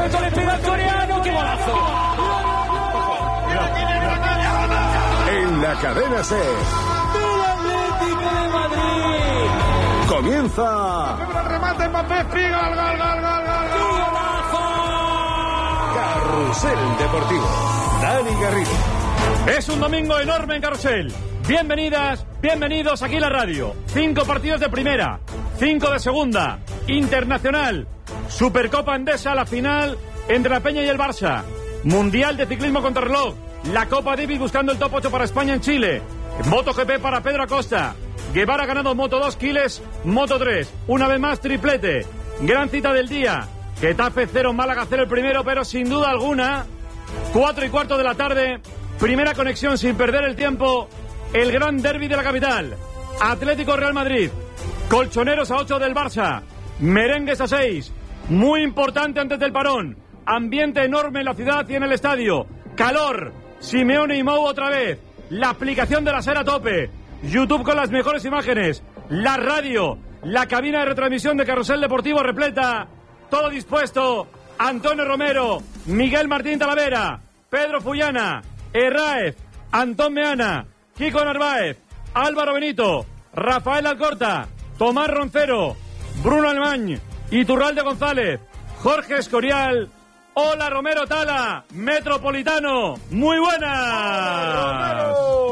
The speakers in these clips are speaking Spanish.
centro, le pega al coreano. ¡Qué golazo! En la cadena SER. ¡Del Atlético de Madrid! Comienza. El remate, Mbappé, Figa, gol. Carrusel Deportivo. Dani Garrido. Es un domingo enorme en Carrusel. Bienvenidas, bienvenidos aquí a la radio. 5 partidos de primera, 5 de segunda, internacional, Supercopa Endesa, la final entre la Peña y el Barça, Mundial de Ciclismo Contrarreloj, la Copa Davis buscando el top 8 para España en Chile, MotoGP para Pedro Acosta, Guevara ha ganado Moto 2, Quiles, Moto 3, una vez más triplete, gran cita del día, Getafe 0, Málaga 0 el primero, pero sin duda alguna, 4:15 de la tarde, primera conexión sin perder el tiempo, el gran derbi de la capital, Atlético Real Madrid, colchoneros a 8 del Barça, merengues a 6, muy importante antes del parón, ambiente enorme en la ciudad y en el estadio, calor, Simeone y Mou otra vez, la aplicación de la SER a tope, YouTube con las mejores imágenes, la radio, la cabina de retransmisión de Carrusel Deportivo repleta, todo dispuesto, Antonio Romero, Miguel Martín Talavera, Pedro Fullana, Herráez, Antón Meana, Kiko Narváez, Álvaro Benito, Rafael Alcorta, Tomás Roncero, Bruno Alemán, Iturralde González, Jorge Escorial. Hola Romero Tala, Metropolitano, muy buenas.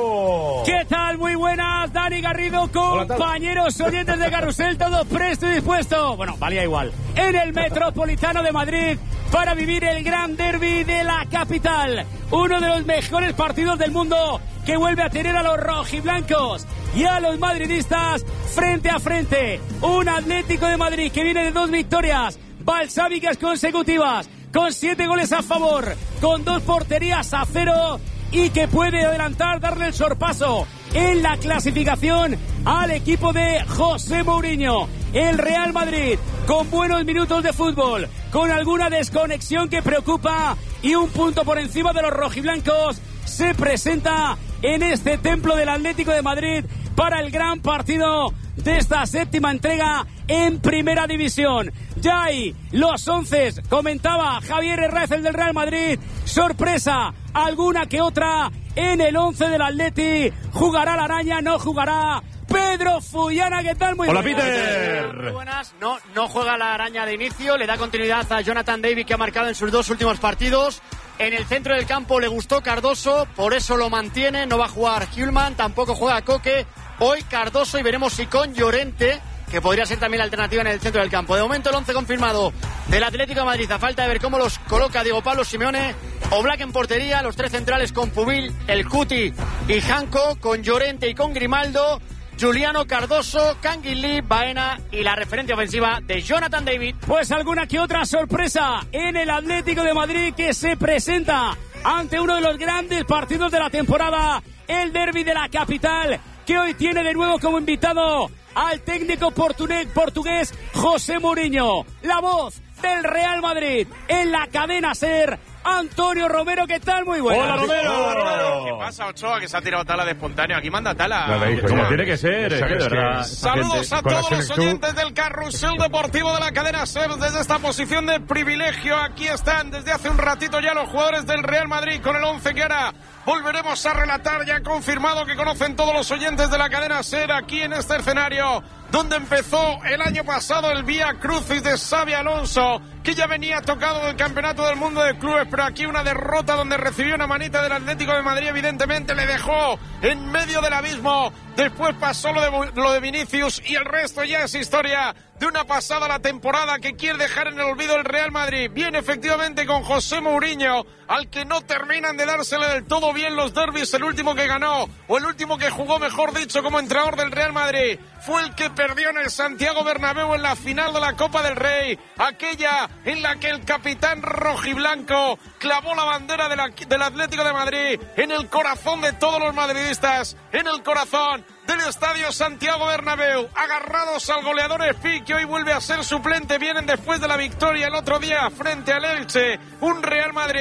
¿Qué tal? Muy buenas, Dani Garrido, compañeros oyentes de Carrusel, todos presto y dispuesto. Bueno, valía igual. En el Metropolitano de Madrid para vivir el gran derbi de la capital. Uno de los mejores partidos del mundo que vuelve a tener a los rojiblancos y a los madridistas frente a frente. Un Atlético de Madrid que viene de 2 victorias balsámicas consecutivas, con 7 goles a favor, con 2 porterías a 0 y que puede adelantar, darle el sorpaso en la clasificación al equipo de José Mourinho. El Real Madrid, con buenos minutos de fútbol, con alguna desconexión que preocupa y un punto por encima de los rojiblancos, se presenta en este templo del Atlético de Madrid para el gran partido de esta 7ª entrega en Primera División. Ya hay los 11, comentaba Javier Herráez, el del Real Madrid. Sorpresa, alguna que otra en el 11 del Atleti. ¿Jugará la araña? ¿No jugará? Pedro Fullana, ¿qué tal? Muy Hola, buenas. Peter. Muy buenas. No juega la araña de inicio, le da continuidad a Jonathan David, que ha marcado en sus 2 últimos partidos. En el centro del campo le gustó Cardoso, por eso lo mantiene. No va a jugar Hjulman, tampoco juega Coque. Hoy Cardoso y veremos si con Llorente, que podría ser también la alternativa en el centro del campo. De momento el 11 confirmado del Atlético de Madrid, a falta de ver cómo los coloca Diego Pablo Simeone. Oblak en portería, los 3 centrales con Pubil, El Cuti y Janko, con Llorente y con Grimaldo, Juliano, Cardoso, Canguilí, Baena y la referencia ofensiva de Jonathan David. Pues alguna que otra sorpresa en el Atlético de Madrid, que se presenta ante uno de los grandes partidos de la temporada, el derbi de la capital, que hoy tiene de nuevo como invitado al técnico portugués José Mourinho. La voz del Real Madrid en la cadena SER, Antonio Romero. ¿Qué tal? Muy buenas. Hola Romero. ¿Qué pasa, Ochoa, que se ha tirado Tala de espontáneo? Aquí manda Tala. Como tiene que ser, de verdad. Saludos a todos los oyentes del Carrusel Deportivo de la cadena SER desde esta posición de privilegio. Aquí están desde hace un ratito ya los jugadores del Real Madrid con el 11 que ahora volveremos a relatar. Ya confirmado que conocen todos los oyentes de la cadena SER aquí en este escenario donde empezó el año pasado el Vía Crucis de Xabi Alonso, que ya venía tocado del Campeonato del Mundo de Clubes, pero aquí una derrota donde recibió una manita del Atlético de Madrid, evidentemente le dejó en medio del abismo. Después pasó lo de Vinicius y el resto ya es historia de una pasada la temporada que quiere dejar en el olvido el Real Madrid. Viene efectivamente con José Mourinho, al que no terminan de dársele del todo bien los derbis. El último que ganó, o el último que jugó, mejor dicho, como entrenador del Real Madrid, fue el que perdió en el Santiago Bernabéu en la final de la Copa del Rey, aquella en la que el capitán rojiblanco clavó la bandera del Atlético de Madrid en el corazón de todos los madridistas, en el corazón del Estadio Santiago Bernabéu, agarrados al goleador Espi, que hoy vuelve a ser suplente. Vienen después de la victoria el otro día frente al Elche, un Real Madrid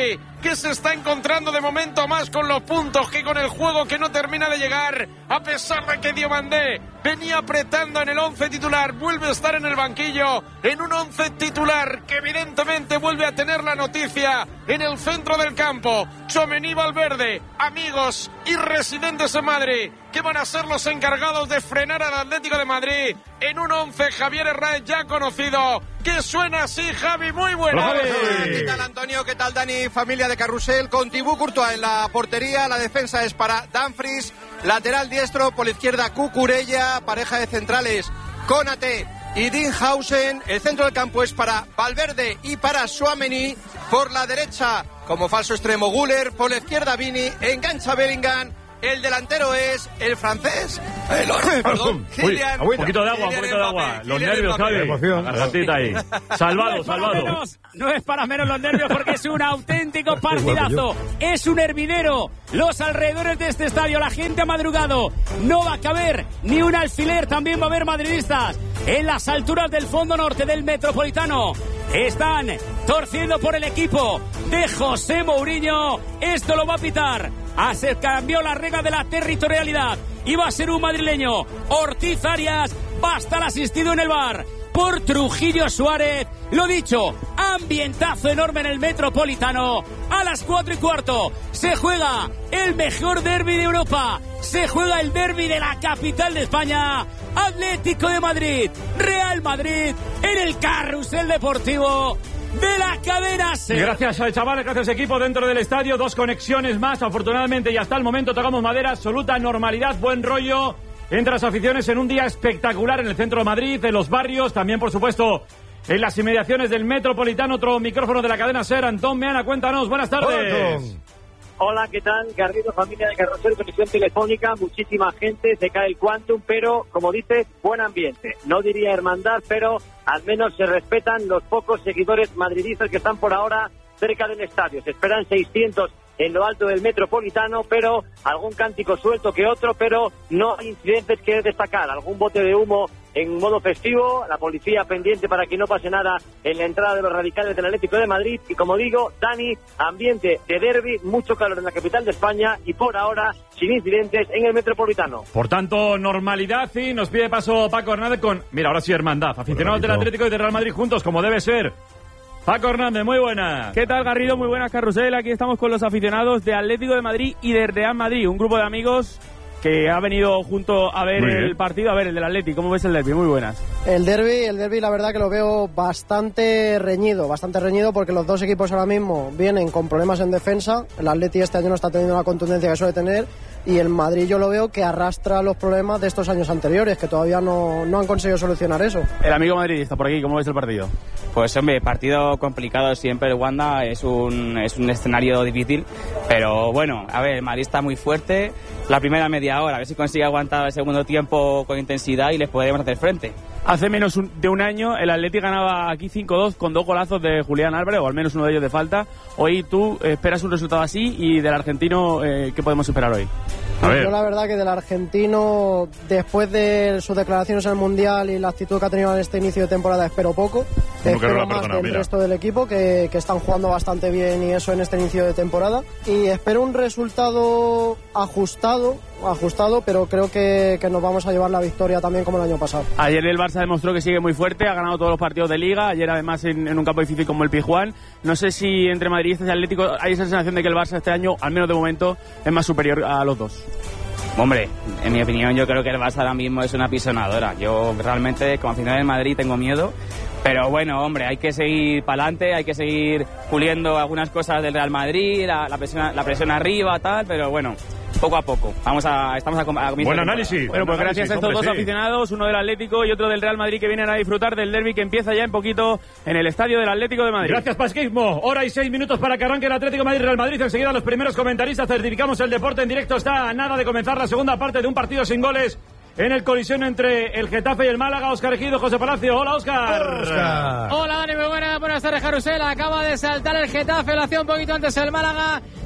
que se está encontrando de momento más con los puntos que con el juego que no termina de llegar, a pesar de que Diomandé venía apretando en el 11 titular, vuelve a estar en el banquillo, en un 11 titular que evidentemente vuelve a tener la noticia en el centro del campo. Tchouaméni, Valverde, amigos y residentes en Madrid, que van a ser los encargados de frenar al Atlético de Madrid en un 11 Javier Hernández ya conocido, que suena así. Javi, muy buenas. ¿Qué tal, Antonio? ¿Qué tal, Dani? Familia de Carrusel, con Thibaut Courtois en la portería. La defensa es para Dumfries, lateral diestro, por la izquierda Cucurella, pareja de centrales Konaté y Dinhausen. El centro del campo es para Valverde y para Tchouaméni. Por la derecha, como falso extremo, Güler. Por la izquierda, Vini. Engancha Bellingham. El delantero es el francés. Perdón. Un poquito de agua. Los nervios, Javi. Gargantita ahí. Salvado. No es para menos los nervios, porque es un auténtico partidazo. Es un hervidero. Los alrededores de este estadio, la gente ha madrugado. No va a caber ni un alfiler. También va a haber madridistas en las alturas del fondo norte del Metropolitano. Están torciendo por el equipo de José Mourinho. Esto lo va a pitar. Se cambió la regla de la territorialidad. Iba a ser un madrileño. Ortiz Arias va a estar asistido en el bar por Trujillo Suárez. Lo dicho, ambientazo enorme en el Metropolitano. A las 4:15 se juega el mejor derbi de Europa. Se juega el derbi de la capital de España. Atlético de Madrid, Real Madrid, en el Carrusel Deportivo de la cadena SER. Gracias, chavales, gracias, equipo, dentro del estadio. 2 conexiones más, afortunadamente, y hasta el momento tocamos madera. Absoluta normalidad, buen rollo entre las aficiones en un día espectacular en el centro de Madrid, en los barrios, también, por supuesto, en las inmediaciones del Metropolitano. Otro micrófono de la cadena SER. Antón Meana, cuéntanos, buenas tardes. Hola, ¿qué tal? Garrido, familia de Carrusel, conexión telefónica, muchísima gente, se cae el Quantum, pero, como dices, buen ambiente. No diría hermandad, pero al menos se respetan los pocos seguidores madridistas que están por ahora cerca del estadio. Se esperan 600 en lo alto del Metropolitano, pero algún cántico suelto que otro, pero no hay incidentes que destacar. Algún bote de humo en modo festivo, la policía pendiente para que no pase nada en la entrada de los radicales del Atlético de Madrid. Y como digo, Dani, ambiente de derbi, mucho calor en la capital de España y por ahora sin incidentes en el Metropolitano. Por tanto, normalidad, y nos pide paso Paco Hernández con, mira, ahora sí, hermandad. Aficionados del Atlético y del Real Madrid juntos, como debe ser. Paco Hernández, muy buenas. ¿Qué tal, Garrido? Muy buenas, Carrusel. Aquí estamos con los aficionados de Atlético de Madrid y de Real Madrid, un grupo de amigos que ha venido junto a ver el partido, a ver el del Atlético. ¿Cómo ves el derbi? Muy buenas. El derbi, la verdad que lo veo bastante reñido porque los dos equipos ahora mismo vienen con problemas en defensa. El Atleti este año no está teniendo la contundencia que suele tener, y el Madrid yo lo veo que arrastra los problemas de estos años anteriores, que todavía no han conseguido solucionar eso. El amigo madridista por aquí, ¿cómo ves el partido? Pues hombre, partido complicado siempre el Wanda, es un escenario difícil, pero bueno, a ver, el Madrid está muy fuerte. La primera media hora, a ver si consigue aguantar el segundo tiempo con intensidad y les podemos hacer frente. Hace menos de un año el Atleti ganaba aquí 5-2 con 2 golazos de Julián Álvarez, o al menos uno de ellos de falta. Hoy tú esperas un resultado así, y del argentino, ¿qué podemos esperar hoy? Yo la verdad que del argentino, después de sus declaraciones en el Mundial y la actitud que ha tenido en este inicio de temporada, espero poco. Espero más del resto del equipo, que están jugando bastante bien, y eso en este inicio de temporada. Y espero un resultado ajustado, pero creo que nos vamos a llevar la victoria también como el año pasado. Ayer el Barça demostró que sigue muy fuerte, ha ganado todos los partidos de Liga, ayer además en un campo difícil como el Pizjuán. No sé si entre madridistas y Atlético hay esa sensación de que el Barça este año, al menos de momento, es más superior a los dos. Hombre, en mi opinión yo creo que el Barça ahora mismo es una pisonadora. Yo realmente, como aficionado del Madrid, tengo miedo. Pero bueno, hombre, hay que seguir para adelante, hay que seguir puliendo algunas cosas del Real Madrid, la presión arriba, tal, pero bueno, poco a poco. Estamos a comienzo. Buen análisis. Bueno, pues gracias a estos dos aficionados, uno del Atlético y otro del Real Madrid, que vienen a disfrutar del derbi que empieza ya en poquito en el estadio del Atlético de Madrid. Gracias, Pasquismo. Hora y 6 minutos para que arranque el Atlético de Madrid, Real Madrid. Enseguida los primeros comentaristas, certificamos el deporte en directo. Está a nada de comenzar la segunda parte de un partido sin goles en el colisión entre el Getafe y el Málaga. Óscar Ejido, José Palacio. Hola, Óscar. Hola, Dani, muy buenas tardes, Carrusel. Acaba de saltar el Getafe, lo hacía un poquito antes el Málaga.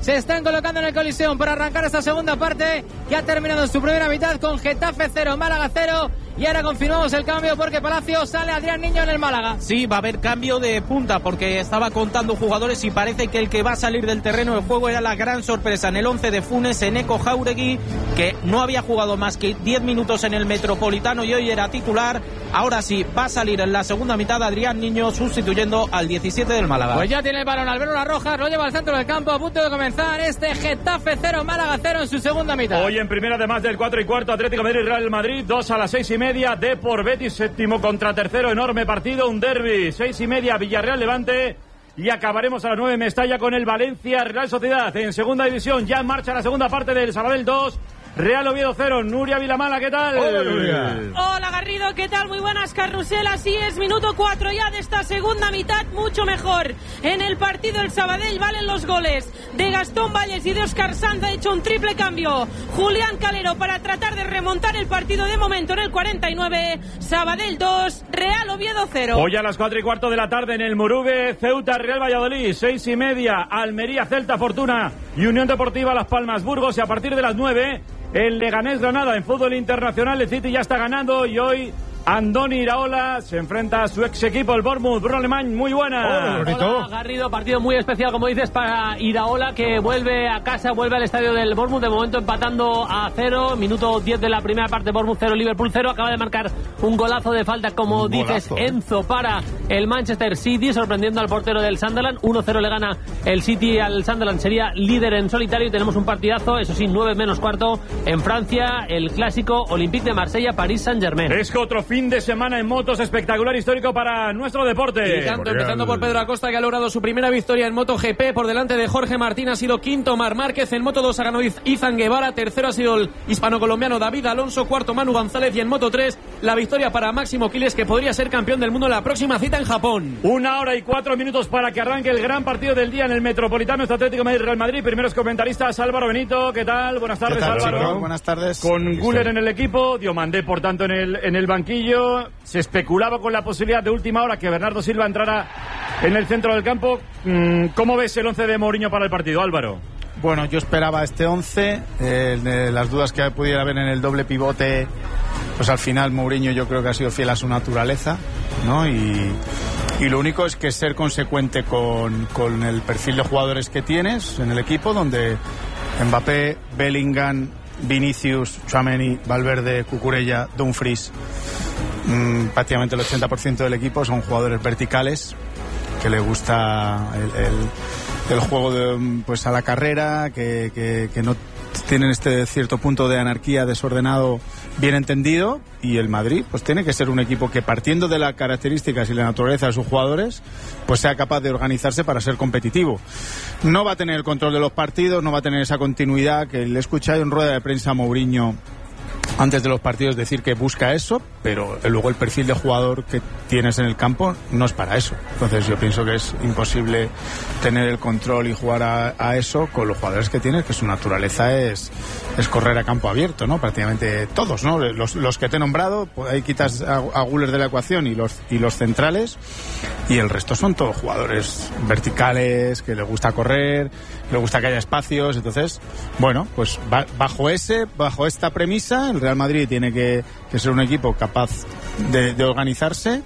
se están colocando en el Coliseum para arrancar esta segunda parte que ha terminado en su primera mitad con Getafe 0, Málaga 0. Y ahora confirmamos el cambio porque Palacio sale Adrián Niño en el Málaga. Sí, va a haber cambio de punta porque estaba contando jugadores y parece que el que va a salir del terreno de juego era la gran sorpresa en el 11 de Funes, Eneco Jauregui, que no había jugado más que 10 minutos en el Metropolitano y hoy era titular. Ahora sí, va a salir en la segunda mitad Adrián Niño sustituyendo al 17 del Málaga. Pues ya tiene el balón Albero Las Rojas, lo lleva al centro del campo a punto de comenzar este Getafe 0, Málaga 0 en su segunda mitad. Hoy en primera, además del 4:15, Atlético de Madrid, Real Madrid, 2 a las 6:30. Depor Betis, séptimo contra tercero, enorme partido, un derbi, 6:30, Villarreal Levante, y acabaremos a las 9 Mestalla con el Valencia Real Sociedad en segunda división. Ya en marcha la segunda parte del Sabadell 2, Real Oviedo 0. Nuria Vilamala, ¿qué tal? Hola, Nuria. Hola, Garrido, ¿qué tal? Muy buenas, Carrusel. Así es, minuto 4 ya de esta segunda mitad, mucho mejor. En el partido el Sabadell valen los goles de Gastón Valles y de Óscar Sanz. Ha hecho un triple cambio Julián Calero para tratar de remontar el partido de momento en el 49. Sabadell 2, Real Oviedo 0. Hoy a las 4:15 de la tarde en el Moruve, Ceuta Real Valladolid, 6:30, Almería Celta Fortuna y Unión Deportiva Las Palmas Burgos, y a partir de las 9 el Leganés Granada. En fútbol internacional el City ya está ganando y hoy Andoni Iraola se enfrenta a su ex equipo, el Bournemouth. Bruno Alemán, muy buena. Hola, Garrido, partido muy especial, como dices, para Iraola, que vuelve a casa, vuelve al estadio del Bournemouth, de momento empatando a 0, minuto 10 de la primera parte, Bournemouth 0, Liverpool 0, acaba de marcar un golazo de falta, como dices, Enzo, para el Manchester City, sorprendiendo al portero del Sunderland. 1-0 le gana el City al Sunderland, sería líder en solitario, y tenemos un partidazo, eso sí, 9 menos cuarto, en Francia, el clásico Olympique de Marsella, París Saint-Germain. Es que otro fin de semana en motos espectacular, histórico para nuestro deporte. Y tanto, empezando por Pedro Acosta, que ha logrado su primera victoria en MotoGP por delante de Jorge Martín. Ha sido quinto Marc Márquez, en Moto2 ha ganado Izan Guevara, tercero ha sido el hispano-colombiano David Alonso, cuarto Manu González, y en Moto3 la victoria para Máximo Quiles, que podría ser campeón del mundo en la próxima cita en Japón. 1:04 para que arranque el gran partido del día en el Metropolitano, este Atlético de Madrid Real Madrid. Primeros comentaristas, Álvaro Benito, ¿qué tal? Buenas tardes, Álvaro. Sí, buenas tardes. Con Güler en el equipo, Diomandé por tanto en el banquillo. Se especulaba con la posibilidad de última hora que Bernardo Silva entrara en el centro del campo. ¿Cómo ves el 11 de Mourinho para el partido, Álvaro? Bueno, yo esperaba este 11, las dudas que pudiera haber en el doble pivote, pues al final Mourinho yo creo que ha sido fiel a su naturaleza, ¿no? Y lo único es que ser consecuente con el perfil de jugadores que tienes en el equipo, donde Mbappé, Bellingham, Vinicius, Tchouaméni, Valverde, Cucurella, Dumfries, prácticamente el 80% del equipo son jugadores verticales, que le gusta el juego pues a la carrera, que no tienen este cierto punto de anarquía desordenado bien entendido, y el Madrid pues tiene que ser un equipo que, partiendo de las características y la naturaleza de sus jugadores, pues sea capaz de organizarse para ser competitivo. No va a tener el control de los partidos, no va a tener esa continuidad que le he escuchado en rueda de prensa a Mourinho antes de los partidos decir que busca eso, pero luego el perfil de jugador que tienes en el campo no es para eso. Entonces yo pienso que es imposible tener el control y jugar a eso con los jugadores que tienes, que su naturaleza es correr a campo abierto, ¿no? Prácticamente todos, ¿no? Los que te he nombrado, pues ahí quitas a Güler de la ecuación y los centrales, y el resto son todos jugadores verticales, que les gusta correr, les gusta que haya espacios. Entonces, bueno, pues bajo esta premisa, el Real Madrid tiene que ser un equipo capaz de organizarse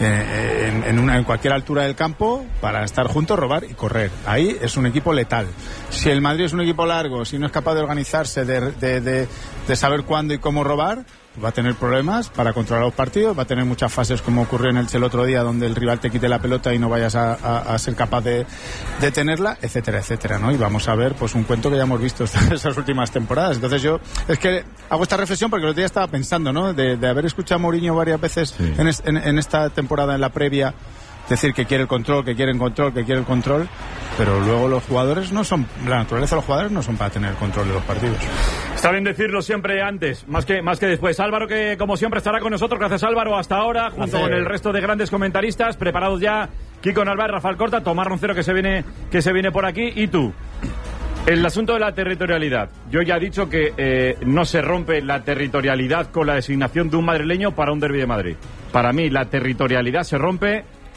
en cualquier altura del campo para estar juntos, robar y correr. Ahí es un equipo letal. Si el Madrid es un equipo largo, si no es capaz de organizarse, de saber cuándo y cómo robar, va a tener problemas para controlar los partidos, va a tener muchas fases como ocurrió en Elche el otro día, donde el rival te quite la pelota y no vayas a ser capaz de tenerla, etcétera, etcétera, ¿no? Y vamos a ver pues un cuento que ya hemos visto esas últimas temporadas. Entonces yo es que hago esta reflexión porque el otro día estaba pensando, ¿no? De haber escuchado a Mourinho varias veces en esta temporada, en la previa, decir que quiere el control, que quiere el control, pero luego los jugadores no son, la naturaleza de los jugadores no son para tener el control de los partidos. Está bien decirlo siempre antes, más que después. Álvaro, que como siempre estará con nosotros. Gracias, Álvaro, hasta ahora, junto con el resto de grandes comentaristas, preparados ya Kiko Narváez, Rafael Corta, Tomás Roncero, que se viene por aquí, y tú. El asunto de la territorialidad. Yo ya he dicho que no se rompe la territorialidad con la designación de un madrileño para un derbi de Madrid. Para mí la territorialidad se rompe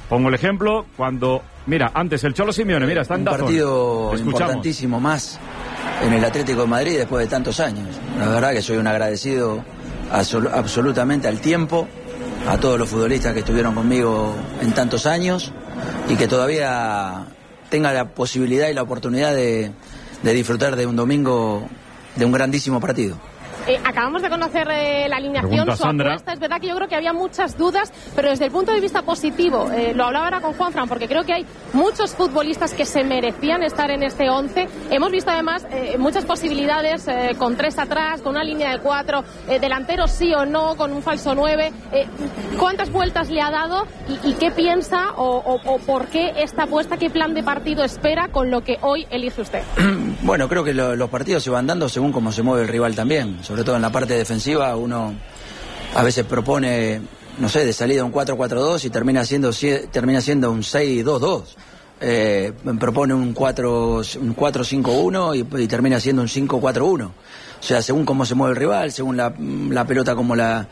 Pongo el ejemplo cuando, mira, antes el Cholo Simeone, mira, está en un partido importantísimo más en el Atlético de Madrid después de tantos años. La verdad que soy un agradecido absolutamente al tiempo, a todos los futbolistas que estuvieron conmigo en tantos años y que todavía tenga la posibilidad y la oportunidad de disfrutar de un domingo de un grandísimo partido. Acabamos de conocer la alineación, su apuesta. Es verdad que yo creo que había muchas dudas, pero desde el punto de vista positivo, lo hablaba ahora con Juanfran, porque creo que hay muchos futbolistas que se merecían estar en este 11. Hemos visto además muchas posibilidades con 3 atrás, con una línea de 4, delanteros sí o no, con un falso 9. ¿Cuántas vueltas le ha dado y qué piensa o por qué esta apuesta, qué plan de partido espera con lo que hoy elige usted? Bueno, creo que los partidos se van dando según cómo se mueve el rival también. Sobre todo en la parte defensiva, uno a veces propone, no sé, de salida un 4-4-2 y termina siendo un 6-2-2. Propone un 4-5-1 y termina siendo un 5-4-1. O sea, según cómo se mueve el rival, según la pelota como la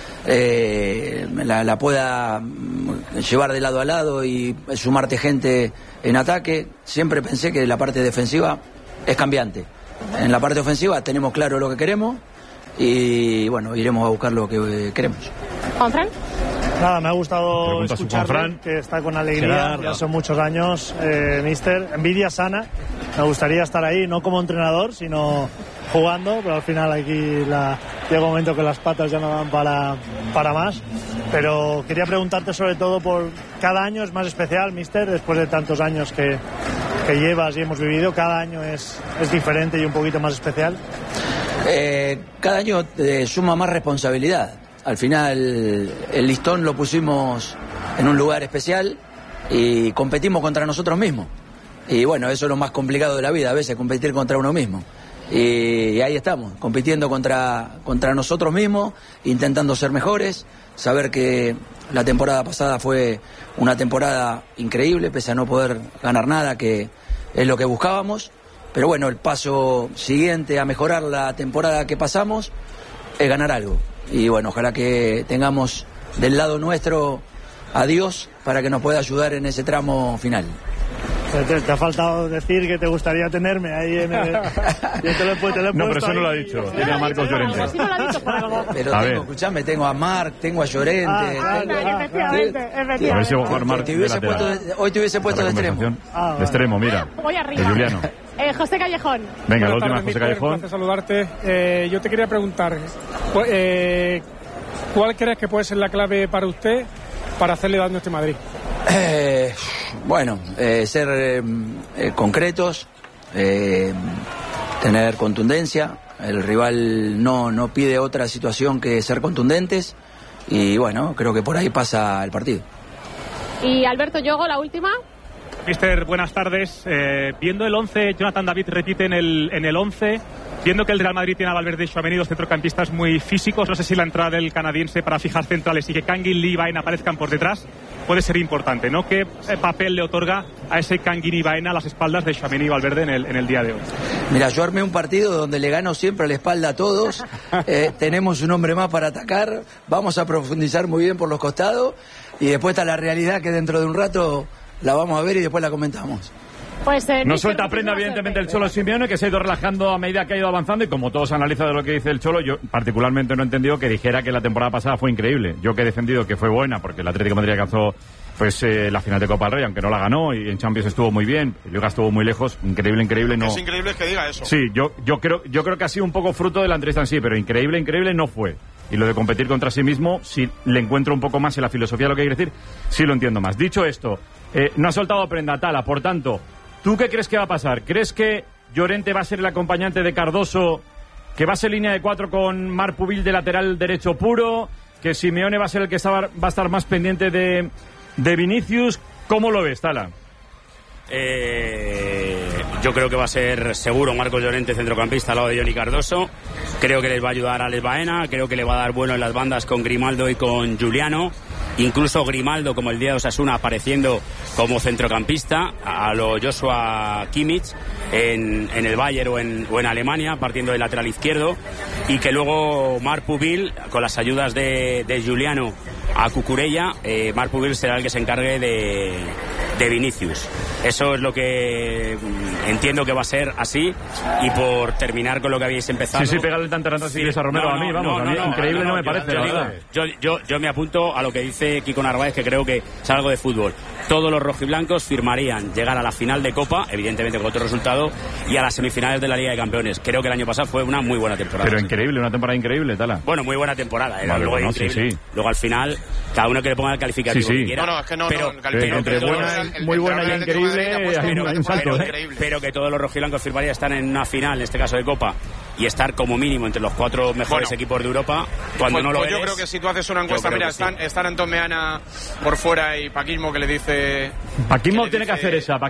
pueda llevar de lado a lado y sumarte gente en ataque. Siempre pensé que la parte defensiva es cambiante. En la parte ofensiva tenemos claro lo que queremos y bueno, iremos a buscar lo que queremos. ¿Juanfran? Nada, me ha gustado escucharle, que está con alegría, ya son muchos años, mister. Envidia sana, me gustaría estar ahí, no como entrenador, sino jugando, pero al final aquí llega un momento que las patas ya no dan para más. Pero quería preguntarte sobre todo por cada año es más especial, mister, después de tantos años que llevas y hemos vivido, cada año es diferente y un poquito más especial. Cada año suma más responsabilidad. Al final el listón lo pusimos en un lugar especial y competimos contra nosotros mismos. Y bueno, eso es lo más complicado de la vida, a veces competir contra uno mismo. Y ahí estamos, compitiendo contra nosotros mismos, intentando ser mejores, saber que la temporada pasada fue una temporada increíble, pese a no poder ganar nada, que es lo que buscábamos. Pero bueno, el paso siguiente a mejorar la temporada que pasamos es ganar algo. Y bueno, ojalá que tengamos del lado nuestro a Dios para que nos pueda ayudar en ese tramo final. Te ha faltado decir que te gustaría tenerme ahí en el... No, pero eso no lo ha dicho. Tiene a Marcos Llorente. Pero escuchame, tengo a Marc, tengo a Llorente. Efectivamente. A ver si va a jugar Marc. Hoy te hubiese puesto de extremo. De extremo, mira. Voy arriba. De Juliano. José Callejón. Venga, la última, José Callejón. Gracias saludarte. Yo te quería preguntar, ¿cuál crees que puede ser la clave para usted para hacerle daño a este Madrid? Bueno, ser concretos, tener contundencia. El rival no pide otra situación que ser contundentes y bueno, creo que por ahí pasa el partido. Y Alberto Yogo, la última. Mister, buenas tardes. Viendo el 11, Jonathan David repite en el 11. Viendo que el Real Madrid tiene a Valverde y Tchouaméni, dos centrocampistas muy físicos, no sé si la entrada del canadiense para fijar centrales y que Kangin, Lee y Baena aparezcan por detrás puede ser importante, ¿no? ¿Qué papel le otorga a ese Kangin y Baena a las espaldas de Tchouaméni y Valverde en el día de hoy? Mira, yo armé un partido donde le gano siempre a la espalda a todos. Tenemos un hombre más para atacar, vamos a profundizar muy bien por los costados y después está la realidad que dentro de un rato la vamos a ver y después la comentamos. Pues, no suelta prenda, evidentemente, el Cholo Simeone, que se ha ido relajando a medida que ha ido avanzando. Y como todos analizan de lo que dice el Cholo, yo particularmente no he entendido que dijera que la temporada pasada fue increíble. Yo que he defendido que fue buena, porque el Atlético de Madrid alcanzó la final de Copa del Rey, aunque no la ganó, y en Champions estuvo muy bien. Liga estuvo muy lejos. Increíble, no. Es increíble que diga eso. Sí, yo creo que ha sido un poco fruto de la entrevista en sí, pero increíble no fue. Y lo de competir contra sí mismo, si le encuentro un poco más en la filosofía de lo que quiere decir, sí lo entiendo más. Dicho esto, no ha soltado prenda Tala, por tanto, ¿tú qué crees que va a pasar? ¿Crees que Llorente va a ser el acompañante de Cardoso, que va a ser línea de 4 con Marc Pubil de lateral derecho puro, que Simeone va a ser el que va a estar más pendiente de Vinicius? ¿Cómo lo ves, Tala? Yo creo que va a ser seguro Marcos Llorente centrocampista al lado de Johnny Cardoso. Creo que les va a ayudar a Alex Baena, creo que le va a dar bueno en las bandas con Grimaldo y con Juliano. Incluso Grimaldo, como el día de Osasuna, apareciendo como centrocampista a lo Joshua Kimmich en el Bayern o en Alemania, partiendo del lateral izquierdo. Y que luego Marc Pubil, con las ayudas de Juliano a Cucurella, Marc Pubil será el que se encargue de Vinicius. Eso es lo que entiendo que va a ser así. Y por terminar con lo que habéis empezado... Sí, pegarle tanta rata si quieres a Romero. A mí increíble no me parece, la verdad. Yo me apunto a lo que dice Kiko Narváez, que creo que es algo de fútbol. Todos los rojiblancos firmarían llegar a la final de Copa, evidentemente con otro resultado, y a las semifinales de la Liga de Campeones. Creo que el año pasado fue una muy buena temporada. Pero increíble, una temporada increíble, Tala. Bueno, muy buena temporada. Vale, luego, increíble. Luego al final, cada uno que le ponga el calificativo que quiera. No, es que no. Entre muy buena y increíble hay un salto. Pero que todos los rojiblancos firmarían estar en una final, en este caso de Copa, y estar como mínimo entre los 4 mejores equipos de Europa, cuando no lo eres. Yo creo que si tú haces una encuesta, mira, están Antón Meana por fuera y Paquismo que le dice... Paquismo tiene que hacer esa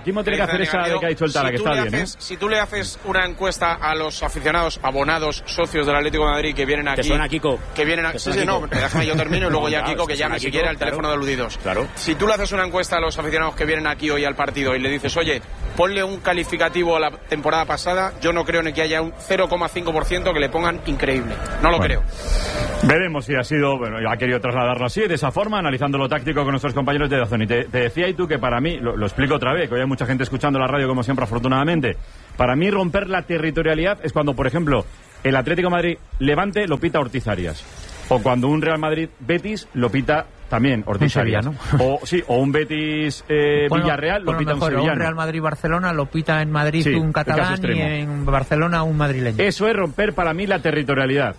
de que ha dicho el Tala, que está bien. Si tú le haces una encuesta a los aficionados, abonados, socios del Atlético de Madrid que vienen aquí... ¿Te suena, Kiko? Que vienen aquí... Sí, no, déjame yo termino y luego ya Kiko que llame si quiere al teléfono de aludidos. Claro. Si tú le haces una encuesta a los aficionados que vienen aquí hoy al partido y le dices, oye, ponle un calificativo a la temporada pasada, yo no creo ni que haya un 0,5% que le pongan increíble. No lo creo. Veremos si ha sido, ha querido trasladarlo así, de esa forma, analizando lo táctico con nuestros compañeros de DAZN. Y te decía y tú que para mí, lo explico otra vez, que hoy hay mucha gente escuchando la radio como siempre, afortunadamente. Para mí romper la territorialidad es cuando, por ejemplo, el Atlético de Madrid Levante lo pita Ortiz Arias. O cuando un Real Madrid Betis lo pita también Ortiz Arias. O un Betis Villarreal lo pita un sevillano. O un Real Madrid Barcelona lo pita en Madrid un catalán y en Barcelona un madrileño. Eso es romper para mí la territorialidad.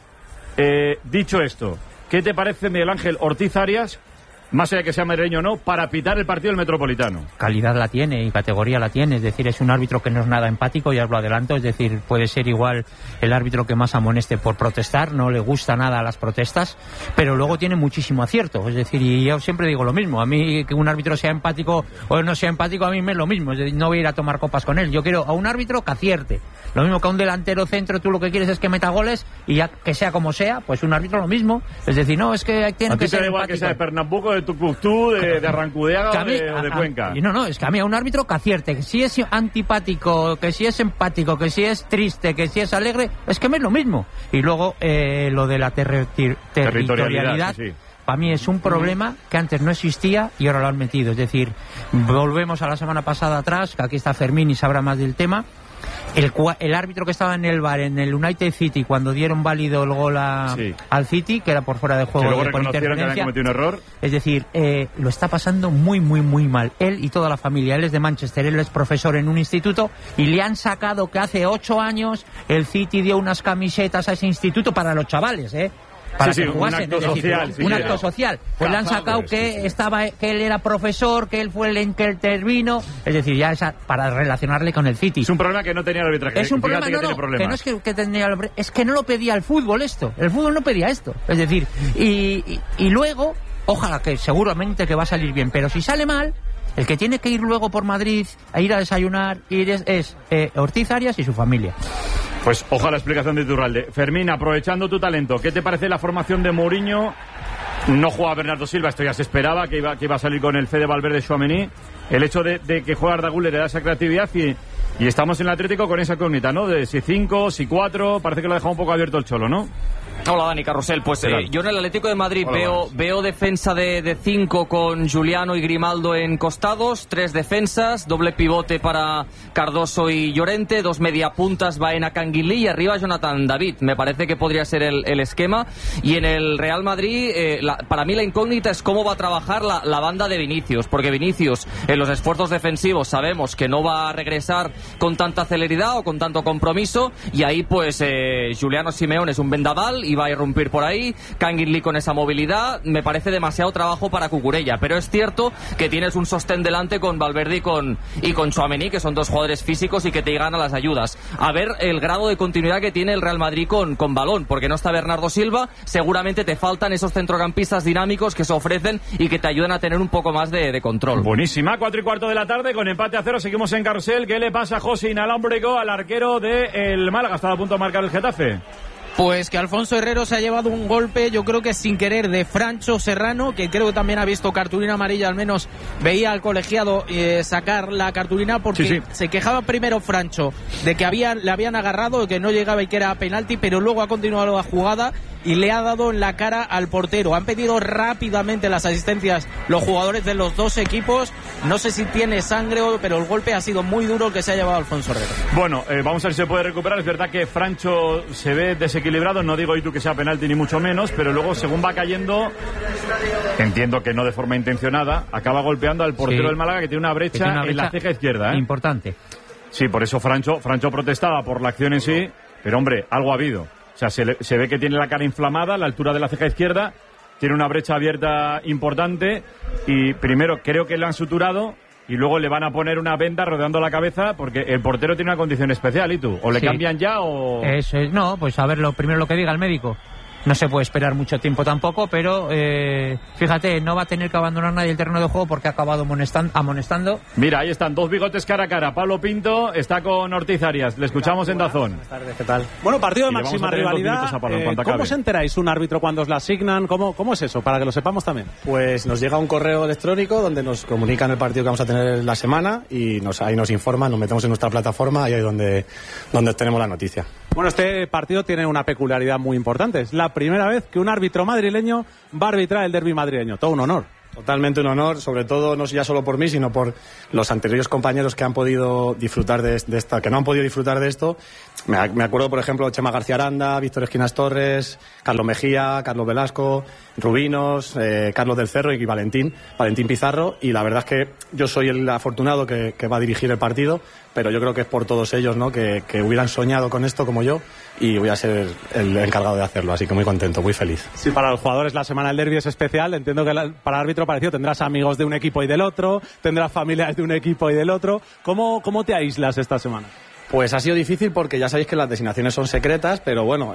Dicho esto, ¿qué te parece, Miguel Ángel, Ortiz Arias, más allá de que sea madrileño o no, para pitar el partido del Metropolitano? Calidad la tiene y categoría la tiene, es decir, es un árbitro que no es nada empático, ya os lo adelanto, es decir, puede ser igual el árbitro que más amoneste por protestar, no le gusta nada las protestas, pero luego tiene muchísimo acierto, es decir, y yo siempre digo lo mismo, a mí que un árbitro sea empático o no sea empático, a mí me es lo mismo, es decir, no voy a ir a tomar copas con él, yo quiero a un árbitro que acierte, lo mismo que a un delantero centro, tú lo que quieres es que meta goles y ya que sea como sea, pues un árbitro lo mismo, es decir, no, es que tiene que ser empático. igual que sea de Pernambuco, de Tucumán, de Arrancudiaga o de Cuenca. No, es que a mí a un árbitro que acierte, que si es antipático, que si es empático, que si es triste, que si es alegre, es que me es lo mismo. Y luego lo de la territorialidad. Sí. Para mí es un problema que antes no existía y ahora lo han metido. Es decir, volvemos a la semana pasada atrás, que aquí está Fermín y sabrá más del tema. El árbitro que estaba en el VAR en el United City cuando dieron válido el gol al City, que era por fuera de juego, por interferencia, que habían cometido un error. Es decir, lo está pasando muy mal él y toda la familia. Él es de Manchester, él es profesor en un instituto y le han sacado que hace 8 años el City dio unas camisetas a ese instituto para los chavales, para que jugasen, un acto social. Pues le han sacado que él era profesor, que él fue el que intervino, es decir, ya para relacionarle con el City. Es un problema que no tenía el arbitraje. Es un problema, que no es que tenía es que no lo pedía el fútbol esto. El fútbol no pedía esto. Es decir, y luego, ojalá que seguramente que va a salir bien, pero si sale mal, el que tiene que ir luego por Madrid a ir a desayunar es Ortiz Arias y su familia. Pues ojalá la explicación de Iturralde. Fermín, aprovechando tu talento, ¿qué te parece la formación de Mourinho? No juega Bernardo Silva, esto ya se esperaba, que iba a salir con el Fede Valverde Tchouaméni. El hecho de que juega Arda Güler le da esa creatividad y estamos en el Atlético con esa incógnita, ¿no? De si 5, si 4, parece que lo ha dejado un poco abierto el Cholo, ¿no? Hola Dani Carrusel, pues yo en el Atlético de Madrid veo defensa de 5 con Juliano y Grimaldo en costados, 3 defensas, doble pivote para Cardoso y Llorente, 2 mediapuntas, Baena, Canguilí y arriba Jonathan David. Me parece que podría ser el esquema. Y en el Real Madrid, para mí la incógnita es cómo va a trabajar la banda de Vinicius, porque Vinicius en los esfuerzos defensivos sabemos que no va a regresar con tanta celeridad o con tanto compromiso, y ahí pues Juliano Simeone es un vendaval y va a irrumpir por ahí. Canguilí con esa movilidad, me parece demasiado trabajo para Cucurella, pero es cierto que tienes un sostén delante con Valverde y con Tchouaméni, que son 2 jugadores físicos y que te llegan a las ayudas. A ver el grado de continuidad que tiene el Real Madrid con balón, porque no está Bernardo Silva, seguramente te faltan esos centrocampistas dinámicos que se ofrecen y que te ayudan a tener un poco más de control. Buenísima, 4:15 de la tarde, con empate a 0, seguimos en Carrusel. ¿Qué le pasa a José Inalámbrico, al arquero del Málaga? Estaba a punto de marcar el Getafe. Pues que Alfonso Herrero se ha llevado un golpe, yo creo que sin querer, de Francho Serrano, que creo que también ha visto cartulina amarilla, al menos veía al colegiado sacar la cartulina, porque se quejaba primero Francho de que le habían agarrado, que no llegaba y que era penalti, pero luego ha continuado la jugada y le ha dado en la cara al portero. Han pedido rápidamente las asistencias los jugadores de los dos equipos. No sé si tiene sangre, pero el golpe ha sido muy duro que se ha llevado Alfonso Herrero. Bueno, vamos a ver si se puede recuperar. Es verdad que Francho se ve desequilibrado, no digo tú que sea penalti ni mucho menos, pero luego según va cayendo, entiendo que no de forma intencionada, acaba golpeando al portero del Málaga, que tiene una brecha en la ceja izquierda. Importante. Sí, por eso Francho protestaba por la acción en sí, pero hombre, algo ha habido. O sea, se ve que tiene la cara inflamada a la altura de la ceja izquierda, tiene una brecha abierta importante y primero creo que le han suturado y luego le van a poner una venda rodeando la cabeza porque el portero tiene una condición especial. ¿Y tú? ¿O le cambian ya o...? Eso es, no, pues a ver primero lo que diga el médico. No se puede esperar mucho tiempo tampoco, pero fíjate, no va a tener que abandonar nadie el terreno de juego porque ha acabado amonestando. Mira, ahí están dos bigotes cara a cara. Pablo Pinto está con Ortiz Arias. Le escuchamos en Dazón. Buenas tardes, ¿qué tal? Bueno, partido de máxima rivalidad. ¿Cómo os enteráis un árbitro cuando os la asignan? ¿Cómo es eso? Para que lo sepamos también. Pues nos llega un correo electrónico donde nos comunican el partido que vamos a tener la semana y ahí nos informan, nos metemos en nuestra plataforma y ahí es donde tenemos la noticia. Bueno, este partido tiene una peculiaridad muy importante. Es la primera vez que un árbitro madrileño va a arbitrar el derbi madrileño. Todo un honor. Totalmente un honor, sobre todo no ya solo por mí, sino por los anteriores compañeros que han podido disfrutar de esta, que no han podido disfrutar de esto. Me acuerdo, por ejemplo, Chema García Aranda, Víctor Esquinas Torres, Carlos Mejía, Carlos Velasco, Rubinos, Carlos del Cerro y Valentín Pizarro. Y la verdad es que yo soy el afortunado que va a dirigir el partido, pero yo creo que es por todos ellos, ¿no? Que hubieran soñado con esto como yo y voy a ser el encargado de hacerlo, así que muy contento, muy feliz. Sí, para los jugadores la semana del derbi es especial. Entiendo que para el árbitro parecido tendrás amigos de un equipo y del otro, tendrás familiares de un equipo y del otro. ¿Cómo te aíslas esta semana? Pues ha sido difícil porque ya sabéis que las designaciones son secretas, pero bueno,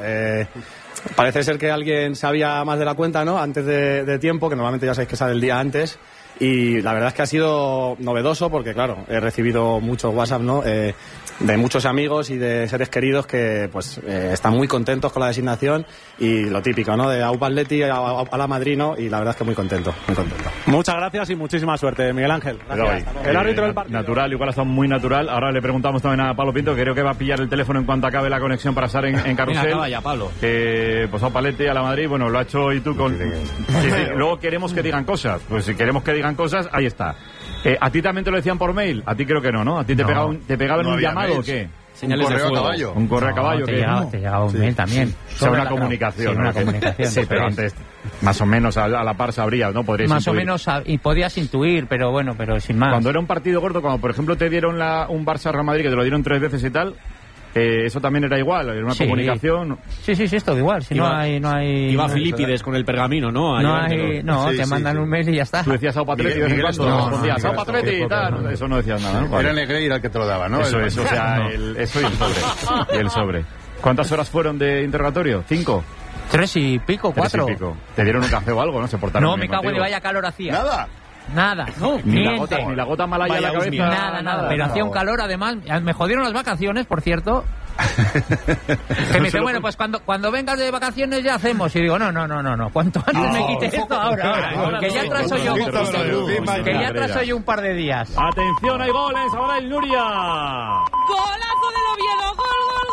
parece ser que alguien sabía más de la cuenta, ¿no? Antes de tiempo, que normalmente ya sabéis que sale el día antes. Y la verdad es que ha sido novedoso porque, claro, he recibido muchos WhatsApp, ¿no? De muchos amigos y de seres queridos que pues están muy contentos con la designación y lo típico, ¿no? De Aupa Atleti a la Madrid, ¿no? Y la verdad es que muy contento. Muchas gracias y muchísima suerte, Miguel Ángel. Gracias. El árbitro del partido. Natural, igual está muy natural. Ahora le preguntamos también a Pablo Pinto, que creo que va a pillar el teléfono en cuanto acabe la conexión para estar en Carrusel. Venga, acaba ya, Pablo. Pues Aupa Atleti a la Madrid, bueno, lo ha hecho y tú con... Sí. Luego queremos que digan cosas. Pues si queremos que digan cosas, ahí está. ¿A ti también te lo decían por mail? A ti creo que no, ¿no? ¿A ti te pegaban un llamado o qué? Señales de fuego. Caballo. Un correo a caballo. Te llegaba un mail también. O sea, una comunicación. Sí, una comunicación. Sí, pero antes, más o menos a la par sabrías, ¿no? Podrías más intuir. o menos, y podías intuir, pero bueno, pero sin más. Cuando era un partido gordo, como por ejemplo te dieron un Barça-Real Madrid, que te lo dieron 3 veces y tal... eso también era igual, era una comunicación. Sí, es todo igual. Si no hay. Iba Filipides con el pergamino, ¿no? Te mandan un mail y ya está. Tú decías Aupa Atleti y de vez en cuando respondías Aupa Atleti y tal. Eso no decías nada, ¿no? Era Negreira el que te lo daba, ¿no? Eso, o sea, eso y el sobre. Y el sobre. ¿Cuántas horas fueron de interrogatorio? ¿5? 3 y pico, 4. 3 y pico. ¿Te dieron un café o algo, no? Se portaron No, me cago en vaya calor hacía. Nada, ni la gota malaya en la cabeza. Nada, pero hacía un calor, además, me jodieron las vacaciones, por cierto. Que me dice, bueno, pues cuando vengas de vacaciones ya hacemos. Y digo, no, cuanto antes me quite esto, ahora. Que ya atraso yo un par de días. Atención, hay goles, ahora el Nuria. Golazo del Oviedo, gol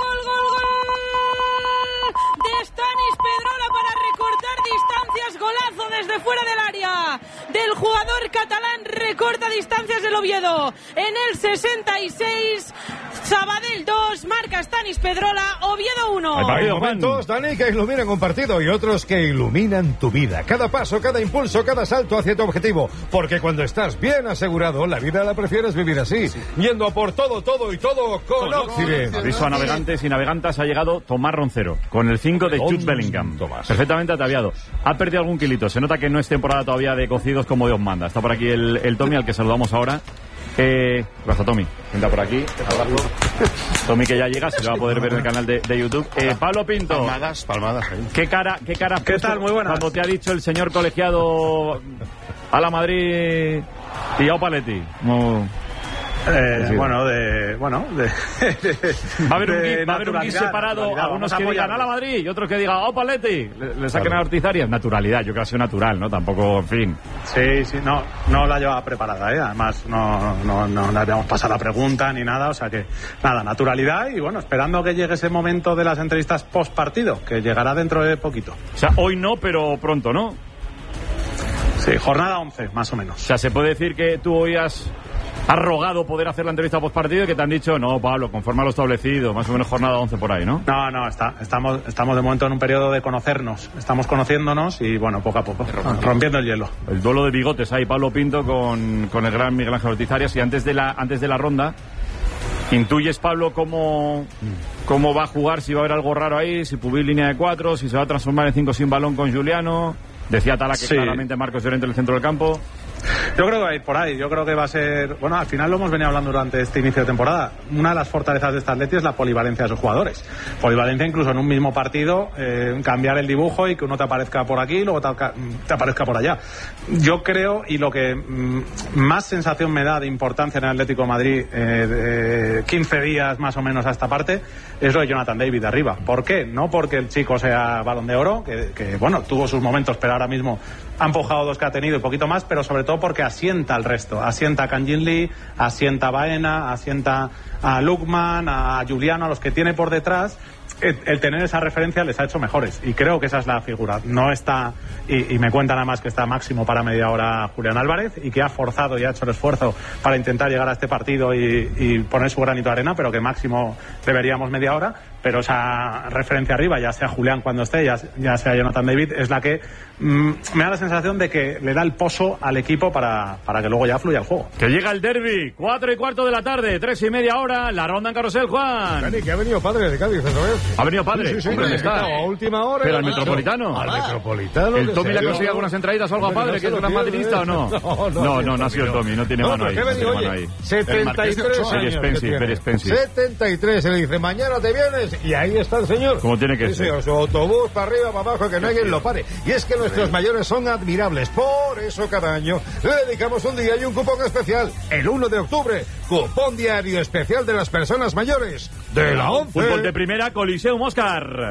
de Stanis Pedrola para recortar distancias, golazo desde fuera del área del jugador catalán, recorta distancias del Oviedo en el 66. Sabadell 2, marca Stanis Pedrola, Oviedo 1. Hay momentos, Dani, que iluminan un partido y otros que iluminan tu vida. Cada paso, cada impulso, cada salto hacia tu objetivo. Porque cuando estás bien asegurado, la vida la prefieres vivir así. Yendo a por todo y todo con Occident. Aviso a navegantes y navegantas, ha llegado Tomás Roncero con el 5 de Jude Bellingham. Perfectamente ataviado. Ha perdido algún kilito. Se nota que no es temporada todavía de cocidos como Dios manda. Está por aquí el Tommy, al que saludamos ahora. Gracias, Tommy. Entra por aquí. Tommy, que ya llega, se lo va a poder ver en el canal de YouTube. Pablo Pinto. Palmadas. ¿Qué cara? ¿Qué tal? Muy buenas. Cuando te ha dicho el señor colegiado a la Madrid y a Aupa Atleti. Va a haber un gui separado, algunos que digan a la Madrid y otros que digan ¡oh, Paletti! Le saquen a Ortizarias. Naturalidad, yo creo que ha sido natural, ¿no? Tampoco, en fin. Sí, no la llevaba preparada, ¿eh? Además, no le habíamos pasado la pregunta ni nada, o sea que, nada, naturalidad y bueno, esperando que llegue ese momento de las entrevistas post partido, que llegará dentro de poquito. O sea, hoy no, pero pronto, ¿no? Sí, jornada 11, más o menos. O sea, se puede decir que tú hoy has rogado poder hacer la entrevista post partido y que te han dicho, no, Pablo, conforme a lo establecido, más o menos jornada 11 por ahí, ¿no? No, estamos de momento en un periodo de conocernos. Estamos conociéndonos y, bueno, poco a poco, rompiendo el hielo. El duelo de bigotes ahí, Pablo Pinto con el gran Miguel Ángel Ortizarias. Y antes de la ronda, ¿intuyes, Pablo, cómo va a jugar? Si va a haber algo raro ahí, si Pubil línea de 4, si se va a transformar en 5 sin balón con Juliano. Decía Tala que claramente Marcos Llorente en el centro del campo. Yo creo que va a ir por ahí, yo creo que va a ser... Bueno, al final lo hemos venido hablando durante este inicio de temporada. Una de las fortalezas de este Atleti es la polivalencia de sus jugadores. Polivalencia incluso en un mismo partido, cambiar el dibujo y que uno te aparezca por aquí y luego te aparezca por allá. Yo creo, y lo que más sensación me da de importancia en el Atlético de Madrid, 15 días más o menos a esta parte, es lo de Jonathan David de arriba. ¿Por qué? No porque el chico sea Balón de Oro, que bueno, tuvo sus momentos, pero ahora mismo ha empujado 2 que ha tenido y poquito más, pero sobre todo porque asienta al resto. Asienta a Kang-in Lee, asienta a Baena, asienta a Lukman, a Juliano, a los que tiene por detrás. El tener esa referencia les ha hecho mejores y creo que esa es la figura. No está, y me cuentan además que está máximo para media hora Julián Álvarez y que ha forzado y ha hecho el esfuerzo para intentar llegar a este partido y poner su granito de arena, pero que máximo deberíamos media hora. Pero esa referencia arriba, ya sea Julián cuando esté, ya sea Jonathan David, es la que me da la sensación de que le da el pozo al equipo para que luego ya fluya el juego. Que llega el derbi, 4:15 de la tarde, 3:30 hora, la ronda en carrusel, Juan. Dani, que ha venido padre de Cádiz otra vez. ¿Ha venido padre? Sí, ¿Dónde está? A última hora. Pero al Metropolitano. Al Metropolitano. ¿El Tommy le ha conseguido algunas entraditas o algo a padre, que es gran madridista o no? No ha sido el Tommy, no tiene mano ahí. 73 años. Very expensive. 73, se le dice, mañana te vienes, y ahí está el señor. Como tiene que ser. Su autobús para arriba, para abajo, que no alguien lo pare. Y es que nuestros mayores son admirables. Por eso cada año le dedicamos un día y un cupón especial. El 1 de octubre, cupón diario especial de las personas mayores de la 11. Fútbol de primera, Coliseum Oscar.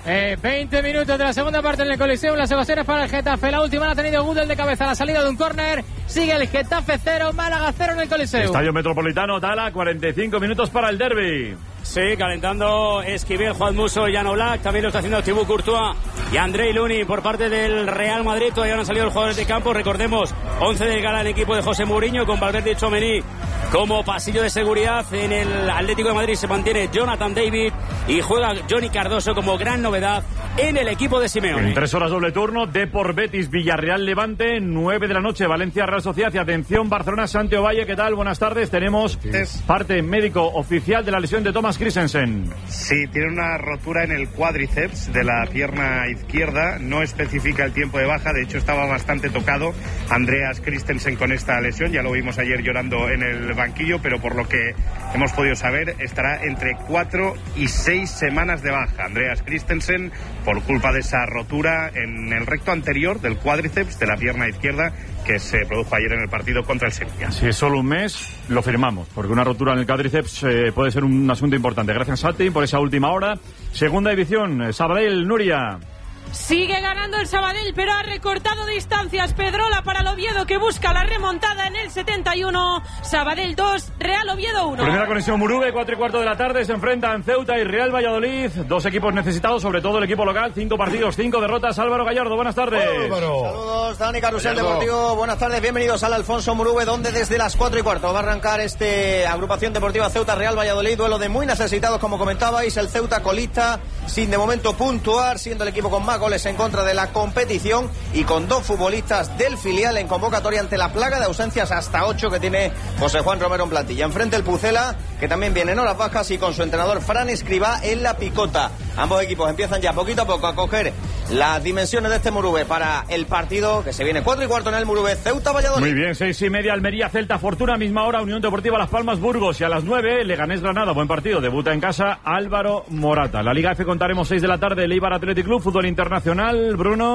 20 minutos de la segunda parte en el Coliseum. Las ocasiones para el Getafe. La última la ha tenido Gudel de cabeza a la salida de un córner. Sigue el Getafe 0, Málaga 0 en el Coliseum. Estadio Metropolitano, Tala, 45 minutos para el derbi. Sí, calentando Esquivel, Juan Musso y Jan Oblak. También lo está haciendo Thibaut Courtois y Andrei Lunin por parte del Real Madrid. Todavía no han salido los jugadores de campo. Recordemos, 11 del Gala en equipo de José Mourinho, con Valverde y Tchouaméni como pasillo de seguridad. En el Atlético de Madrid se mantiene Jonathan David y juega Johnny Cardoso como gran novedad en el equipo de Simeone. En 3 horas doble turno, Depor Betis, Villarreal Levante, 9 de la noche, Valencia Real Sociedad. Y atención, Barcelona Santiago Valle, ¿qué tal? Buenas tardes. Tenemos parte médico oficial de la lesión de Thomas Christensen. Sí, tiene una rotura en el cuádriceps de la pierna izquierda, no especifica el tiempo de baja, de hecho estaba bastante tocado Andreas Christensen con esta lesión, ya lo vimos ayer llorando en el banquillo, pero por lo que hemos podido saber estará entre 4 y 6 semanas de baja Andreas Christensen por culpa de esa rotura en el recto anterior del cuádriceps de la pierna izquierda que se produjo ayer en el partido contra el Sevilla. Si es solo un mes, lo firmamos, porque una rotura en el cuádriceps puede ser un asunto importante. Gracias, Sati, por esa última hora. Segunda división, Sabadell, Nuria. Sigue ganando el Sabadell, pero ha recortado distancias. Pedrola para el Oviedo, que busca la remontada en el 71. Sabadell 2, Real Oviedo 1. Primera conexión Muruve, 4:15 de la tarde. Se enfrentan Ceuta y Real Valladolid. Dos equipos necesitados, sobre todo el equipo local. 5 partidos, 5 derrotas. Álvaro Gallardo, buenas tardes. Saludos, Dani Carrusel Deportivo. Buenas tardes, bienvenidos al Alfonso Muruve, donde desde las 4:15 va a arrancar este agrupación deportiva Ceuta Real Valladolid. Duelo de muy necesitados, como comentabais. El Ceuta colista, sin de momento puntuar, siendo el equipo con más goles en contra de la competición y con 2 futbolistas del filial en convocatoria ante la plaga de ausencias, hasta 8 que tiene José Juan Romero en plantilla. Enfrente el Pucela, que también viene en horas bajas, y con su entrenador Fran Escribá en la picota. Ambos equipos empiezan ya poquito a poco a coger las dimensiones de este Muruve para el partido que se viene 4:15 en el Muruve, Ceuta Valladolid. Muy bien, 6:30 Almería, Celta, Fortuna, misma hora, Unión Deportiva Las Palmas, Burgos, y a las 9 Leganés Granada, buen partido, debuta en casa Álvaro Morata. La Liga F contaremos 6 de la tarde, el Eibar Athletic Club, fútbol internacional, Bruno.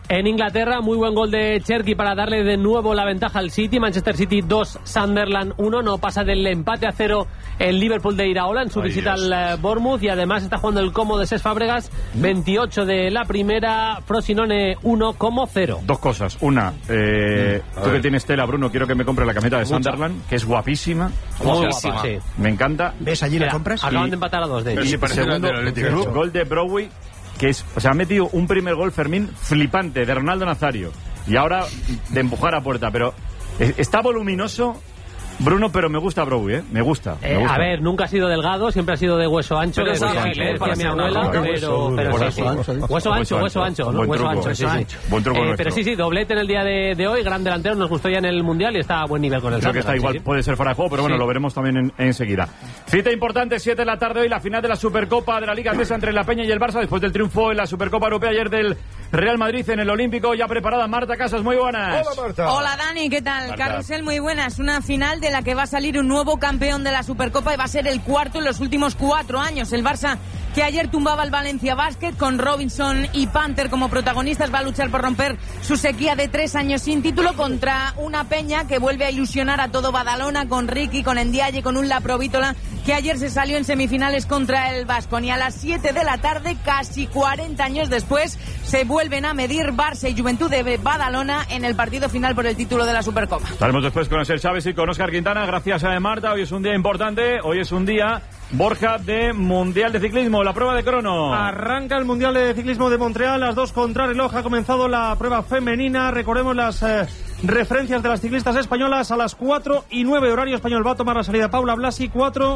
En Inglaterra, muy buen gol de Cherky para darle de nuevo la ventaja al City. Manchester City 2, Sunderland 1. No pasa del empate a 0 el Liverpool de Iraola en su visita al Bournemouth. Y además está jugando el Como de Cesc Fábregas, 28 de la primera, Frosinone 1,0. Dos cosas. Una, tú que tienes tela, Bruno, quiero que me compre la camiseta de Sunderland, que es guapísima. Muy guapa, sí. Me encanta. ¿Ves allí la compras? Acaban de empatar a 2 de ellos. Y segundo, gol de Broadway, que es, o sea, ha metido un primer gol, Fermín, flipante, de Ronaldo Nazario. Y ahora de empujar a puerta, pero está voluminoso, Bruno, pero me gusta Broadway, me gusta. A ver, nunca ha sido delgado, siempre ha sido de hueso ancho. Pero es ágil, para mi abuela, pero sí. Hueso ancho, ¿no? Hueso ancho, sí. Buen truco pero sí, doblete en el día de hoy, gran delantero, nos gustó ya en el Mundial y está a buen nivel con el Creo que está igual, puede ser fuera de juego, pero bueno, lo veremos también enseguida. Cita importante, 7 de la tarde hoy, la final de la Supercopa de la Liga Andesa entre la Peña y el Barça, después del triunfo en la Supercopa Europea ayer del Real Madrid en el Olímpico. Ya preparada Marta Casas, muy buenas. Hola, Marta. Hola, Dani, ¿qué tal? Marta. Carrusel, muy buenas. Una final de la que va a salir un nuevo campeón de la Supercopa y va a ser el cuarto en los últimos 4 años. El Barça, que ayer tumbaba al Valencia Basket con Robinson y Panther como protagonistas, va a luchar por romper su sequía de 3 años sin título contra una Peña que vuelve a ilusionar a todo Badalona con Ricky, con Ndiaye, con un Laprovítola que ayer se salió en semifinales contra el Baskonia. A las 7 de la tarde, casi 40 años después, se vuelven a medir Barça y Juventud de Badalona en el partido final por el título de la Supercopa. Estaremos después con Asier Chávez y con Óscar Quintana. Gracias a Marta. Hoy es un día importante. Hoy es un día, Borja, de Mundial de Ciclismo, la prueba de crono. Arranca el Mundial de Ciclismo de Montreal, las 2 contrarreloj. Ha comenzado la prueba femenina. Recordemos las referencias de las ciclistas españolas. A las 4:09 horario español va a tomar la salida Paula Blasi,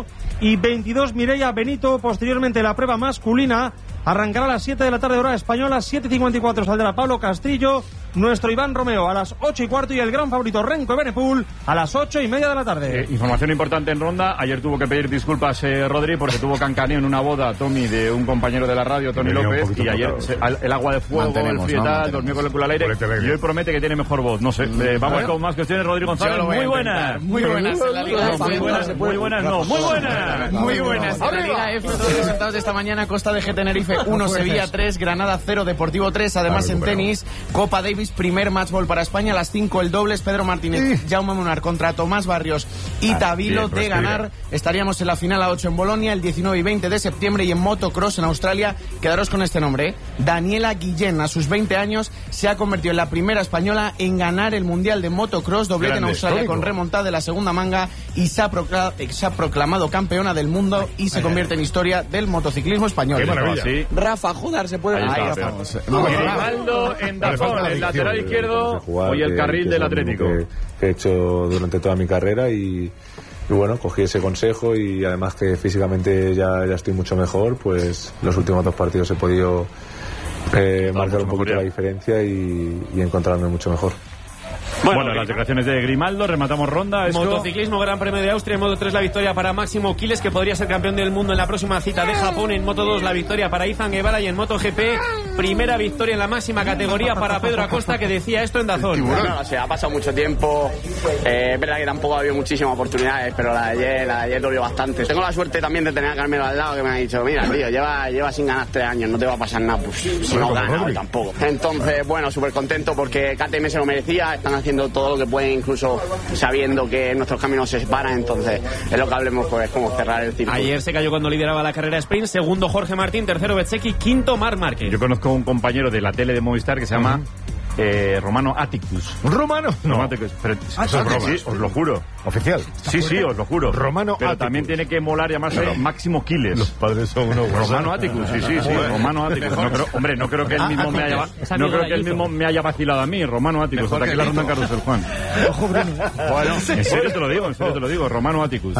4:22 Mireia Benito. Posteriormente la prueba masculina arrancará a las 7 de la tarde hora española, 7:54 saldrá Pablo Castrillo, nuestro Iván Romeo a las 8:15 y el gran favorito Renko Evenepoel a las 8:30 de la tarde. Información importante en ronda. Ayer tuvo que pedir disculpas Rodri porque tuvo cancaneo en una boda, Tommy, de un compañero de la radio, Tony López, y ayer el agua de fuego, el frietal, durmió con el culo al aire y hoy promete que tiene mejor voz. No sé, vamos con más cuestiones. Rodrigo González, muy buenas. Muy buenas en la Liga. Muy buenas. En la Liga F, todos los resultados de esta mañana: Costa de G Tenerife 1, Sevilla 3, Granada 0, Deportivo 3. Además, en tenis, Copa Davis, primer matchball para España. A las 5 el dobles, Pedro Martínez, Jaume Munar contra Tomás Barrios y Tavilo. De ganar, estaríamos en la final a 8 en Bolonia, el 19 y 20 de septiembre. Y en motocross en Australia, quedaros con este nombre, Daniela Guillén, a sus 20 años, se ha convertido en la primera española en ganar el Mundial de Motocross, doblete en Australia con remontada de la segunda manga, y se ha proclamado campeona del mundo y se convierte en historia del motociclismo español. ¡Qué maravilla! Sí. Rafa Judar se puede... Grimaldo en Dazón, el lateral izquierdo, hoy el carril del Atlético. Que he hecho durante toda mi carrera y bueno, cogí ese consejo, y además que físicamente ya estoy mucho mejor, pues los últimos 2 partidos he podido marcar un poquito la diferencia y encontrarme mucho mejor. Bueno, las declaraciones de Grimaldo, rematamos ronda. Motociclismo, Gran Premio de Austria. En Moto 3 la victoria para Máximo Quiles, que podría ser campeón del mundo en la próxima cita de Japón. En Moto 2 la victoria para Izan Guevara, y en Moto GP primera victoria en la máxima categoría para Pedro Acosta, que decía esto en Dazón. Bueno, o sea, ha pasado mucho tiempo, es verdad que tampoco ha habido muchísimas oportunidades, pero la de ayer dolió bastante. Tengo la suerte también de tener a Carmelo al lado, que me ha dicho: mira, tío, lleva sin ganar 3 años, no te va a pasar nada, pues si no gana hoy tampoco. Entonces, bueno, súper contento porque KTM se lo merecía, están haciendo todo lo que pueden, incluso sabiendo que nuestros caminos se separan. Entonces es lo que hablemos, pues como cerrar el círculo. Ayer se cayó cuando lideraba la carrera sprint, segundo Jorge Martín, tercero Bezzecchi, quinto Marc Márquez. Yo conozco un compañero de la tele de Movistar que se llama Romano Atticus. ¿Romano? No. Atticus. Pero, sí, os lo juro. ¿Oficial? Sí, os lo juro. Romano Pero Atticus. También tiene que molar llamarse Máximo Quiles. Los padres son unos Romano Atticus, sí, Romano Atticus. No creo que él mismo me haya vacilado a mí, Romano Atticus. Hasta aquí la ronda en carrusel, Juan. Ojo, Bruno. Bueno, en serio te lo digo, Romano Atticus.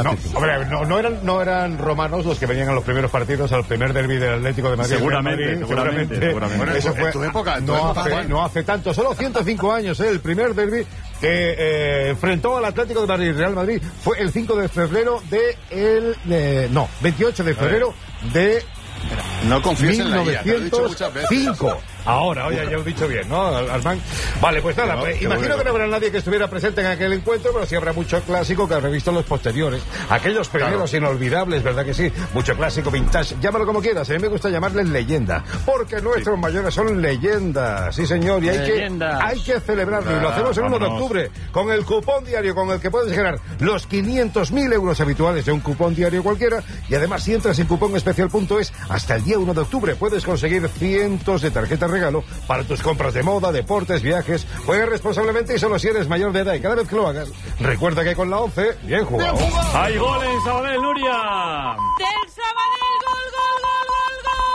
No eran romanos los que venían a los primeros partidos, al primer derbi del Atlético de Madrid. Seguramente. Bueno, eso fue en tu época. No hace tanto, solo 105 años, el primer derbi que enfrentó al Atlético de Madrid, Real Madrid, fue el 5 de febrero 28 de febrero de no confíes en la guía, te lo he dicho muchas veces. 1905. Ahora, oye, ya he dicho bien, ¿no, Armán? Vale, pues nada, pues, imagino que no habrá nadie que estuviera presente en aquel encuentro, pero sí habrá mucho clásico que habrá visto los posteriores. Aquellos primeros inolvidables, ¿verdad que sí? Mucho clásico, vintage, llámalo como quieras. A mí me gusta llamarles leyenda, porque nuestros mayores son leyendas, sí señor, y hay que celebrarlo, y lo hacemos el 1 de octubre, con el cupón diario con el que puedes ganar los 500.000 euros habituales de un cupón diario cualquiera, y además si entras en cuponespecial.es, hasta el día 1 de octubre puedes conseguir cientos de tarjetas regalo para tus compras de moda, deportes, viajes. Juega responsablemente y solo si eres mayor de edad, y cada vez que lo hagas, recuerda que con la 11, bien jugado. ¡Hay gol en Sabadell, Nuria! Del Sabadell, gol, gol, gol, gol,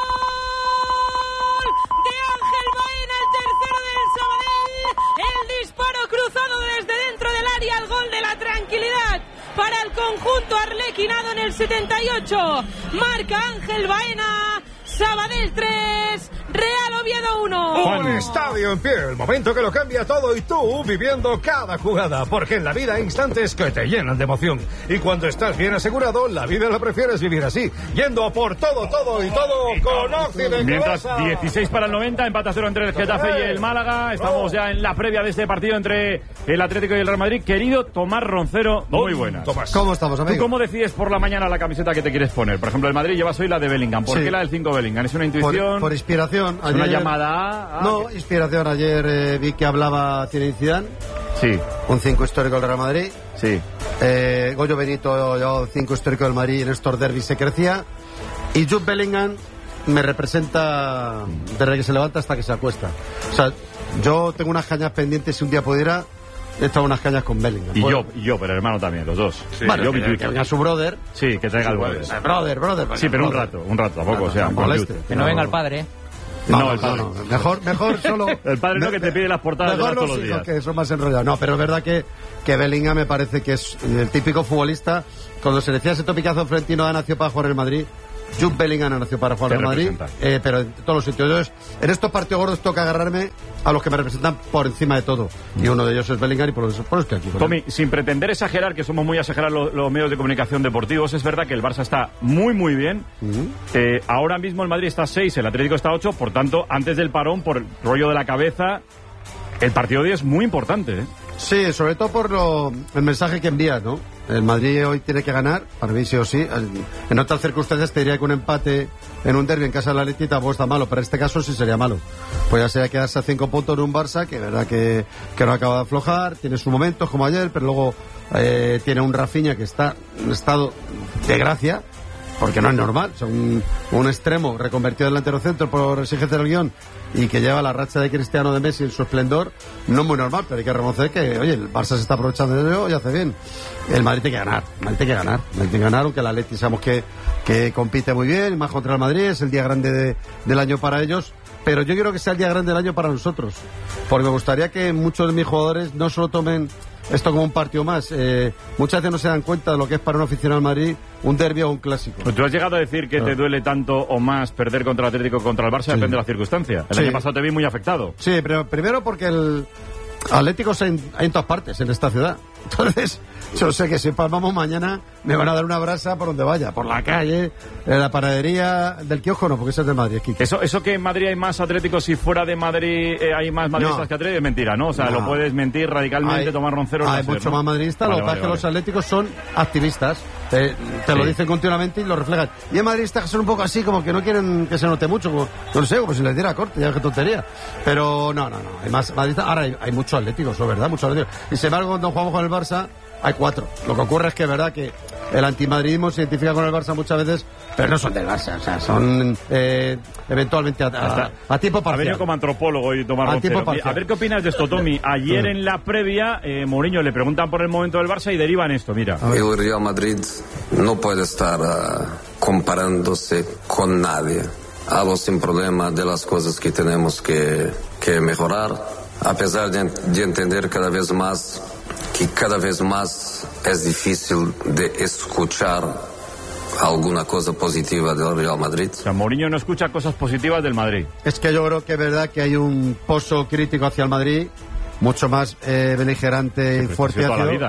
gol de Ángel Baena, el tercero del Sabadell. El disparo cruzado desde dentro del área, el gol de la tranquilidad para el conjunto arlequinado en el 78. Marca Ángel Baena. Sabadell 3, Real Oviedo 1. Un estadio en pie, el momento que lo cambia todo, y tú viviendo cada jugada, porque en la vida hay instantes que te llenan de emoción. Y cuando estás bien asegurado, la vida la prefieres vivir así, yendo a por todo, todo y todo con Occidente. Mientras 16 para el 90, empate a 0 entre el Getafe y el Málaga. Estamos ya en la previa de este partido entre el Atlético y el Real Madrid. Querido Tomás Roncero, muy buenas. Tomás. ¿Cómo estamos, amigo? ¿Tú cómo decides por la mañana la camiseta que te quieres poner? Por ejemplo, el Madrid llevas hoy la de Bellingham. ¿Por qué la del 5 Bellingham? ¿Es una intuición? Por inspiración. ¿Es una llamada? No, inspiración. Ayer vi que hablaba Zinedine Zidane. Sí. Un 5 histórico del Real Madrid. Sí. Goyo Benito, yo 5 histórico del Madrid, en estos derbis se crecía. Y Jude Bellingham me representa desde que se levanta hasta que se acuesta. O sea, yo tengo unas cañas pendientes, si un día pudiera, he estado unas cañas con Bellingham. Y yo, pero hermano también, los dos. Sí. Bueno, que venga su brother. Sí, que traiga el brother. Brother. Sí, pero un rato tampoco, o sea, que no venga el padre, ¿eh? No, el padre. Mejor solo. El padre no, que te pide las portadas mejor todos los días. Que son más enrollados. No, pero es verdad que Bellingham me parece que es el típico futbolista. Cuando se decía ese topicazo Florentino ha nacido para jugar en el Madrid, Jude Bellingham ha nacido para jugar en el Madrid, pero en todos los sitios. Entonces, en estos partidos gordos toca agarrarme a los que me representan por encima de todo. Y uno de ellos es Bellingham, y por eso estoy aquí. Tommy, sin pretender exagerar, que somos muy exagerados los medios de comunicación deportivos, es verdad que el Barça está muy, muy bien. Ahora mismo el Madrid está 6, el Atlético está 8, por tanto, antes del parón, por el rollo de la cabeza, el partido de hoy es muy importante, ¿eh? Sí, sobre todo por el mensaje que envías, ¿no? El Madrid hoy tiene que ganar, para mí sí o sí. En otras circunstancias te diría que un empate en un derbi en casa de la Atleti tampoco está malo, pero en este caso sí sería malo. Pues ya sería quedarse a 5 puntos en un Barça que verdad que no acaba de aflojar, tiene sus momentos como ayer, pero luego tiene un Rafinha que está en estado de gracia, porque no es normal, son un extremo reconvertido delantero centro por exigencia del guión y que lleva la racha de Cristiano, de Messi en su esplendor, no es muy normal, pero hay que reconocer que, oye, el Barça se está aprovechando de ello y hace bien. El Madrid tiene que ganar, aunque el Atleti sabemos que compite muy bien, más contra el Madrid, es el día grande del año para ellos, pero yo quiero que sea el día grande del año para nosotros, porque me gustaría que muchos de mis jugadores no solo tomen esto como un partido más. Muchas veces no se dan cuenta de lo que es para un aficionado al Madrid un derbi o un clásico. Pues tú has llegado a decir que te duele tanto o más perder contra el Atlético o contra el Barça, depende de la circunstancia. El año pasado te vi muy afectado. Sí, pero primero porque el Atlético hay en todas partes, en esta ciudad. Entonces, yo sé que si palmamos mañana me van a dar una brasa por donde vaya, por la calle, en la panadería del kiosco, no, porque eso es de Madrid. Eso que en Madrid hay más Atléticos y fuera de Madrid hay más madridistas que Atléticos es mentira, ¿no? O sea, lo puedes mentir radicalmente, Tomás Roncero. Hay mucho más madridistas, lo que pasa es que los Atléticos son activistas, te lo dicen continuamente y lo reflejan. Y hay madridistas que son un poco así, como que no quieren que se note mucho, como, no sé, como si les diera corte, ya que tontería. Pero no, hay más madridistas. Ahora hay muchos Atléticos, eso es verdad, muchos Atléticos. Y sin embargo, cuando jugamos con el Barça, hay 4. Lo que ocurre es que es verdad que el antimadridismo se identifica con el Barça muchas veces, pero no son del Barça, o sea, son eventualmente a tiempo parcial. Ha venido como antropólogo y Tomás Roncero. A ver qué opinas de esto, Tommy. Ayer en la previa, Mourinho le preguntan por el momento del Barça y derivan esto, mira. El Real Madrid no puede estar comparándose con nadie. Hablo sin problema de las cosas que tenemos que mejorar, a pesar de entender cada vez más que cada vez más es difícil de escuchar alguna cosa positiva del Real Madrid. O sea, Mourinho no escucha cosas positivas del Madrid. Es que yo creo que es verdad que hay un pozo crítico hacia el Madrid, mucho más beligerante y fuerte toda la vida, ¿no?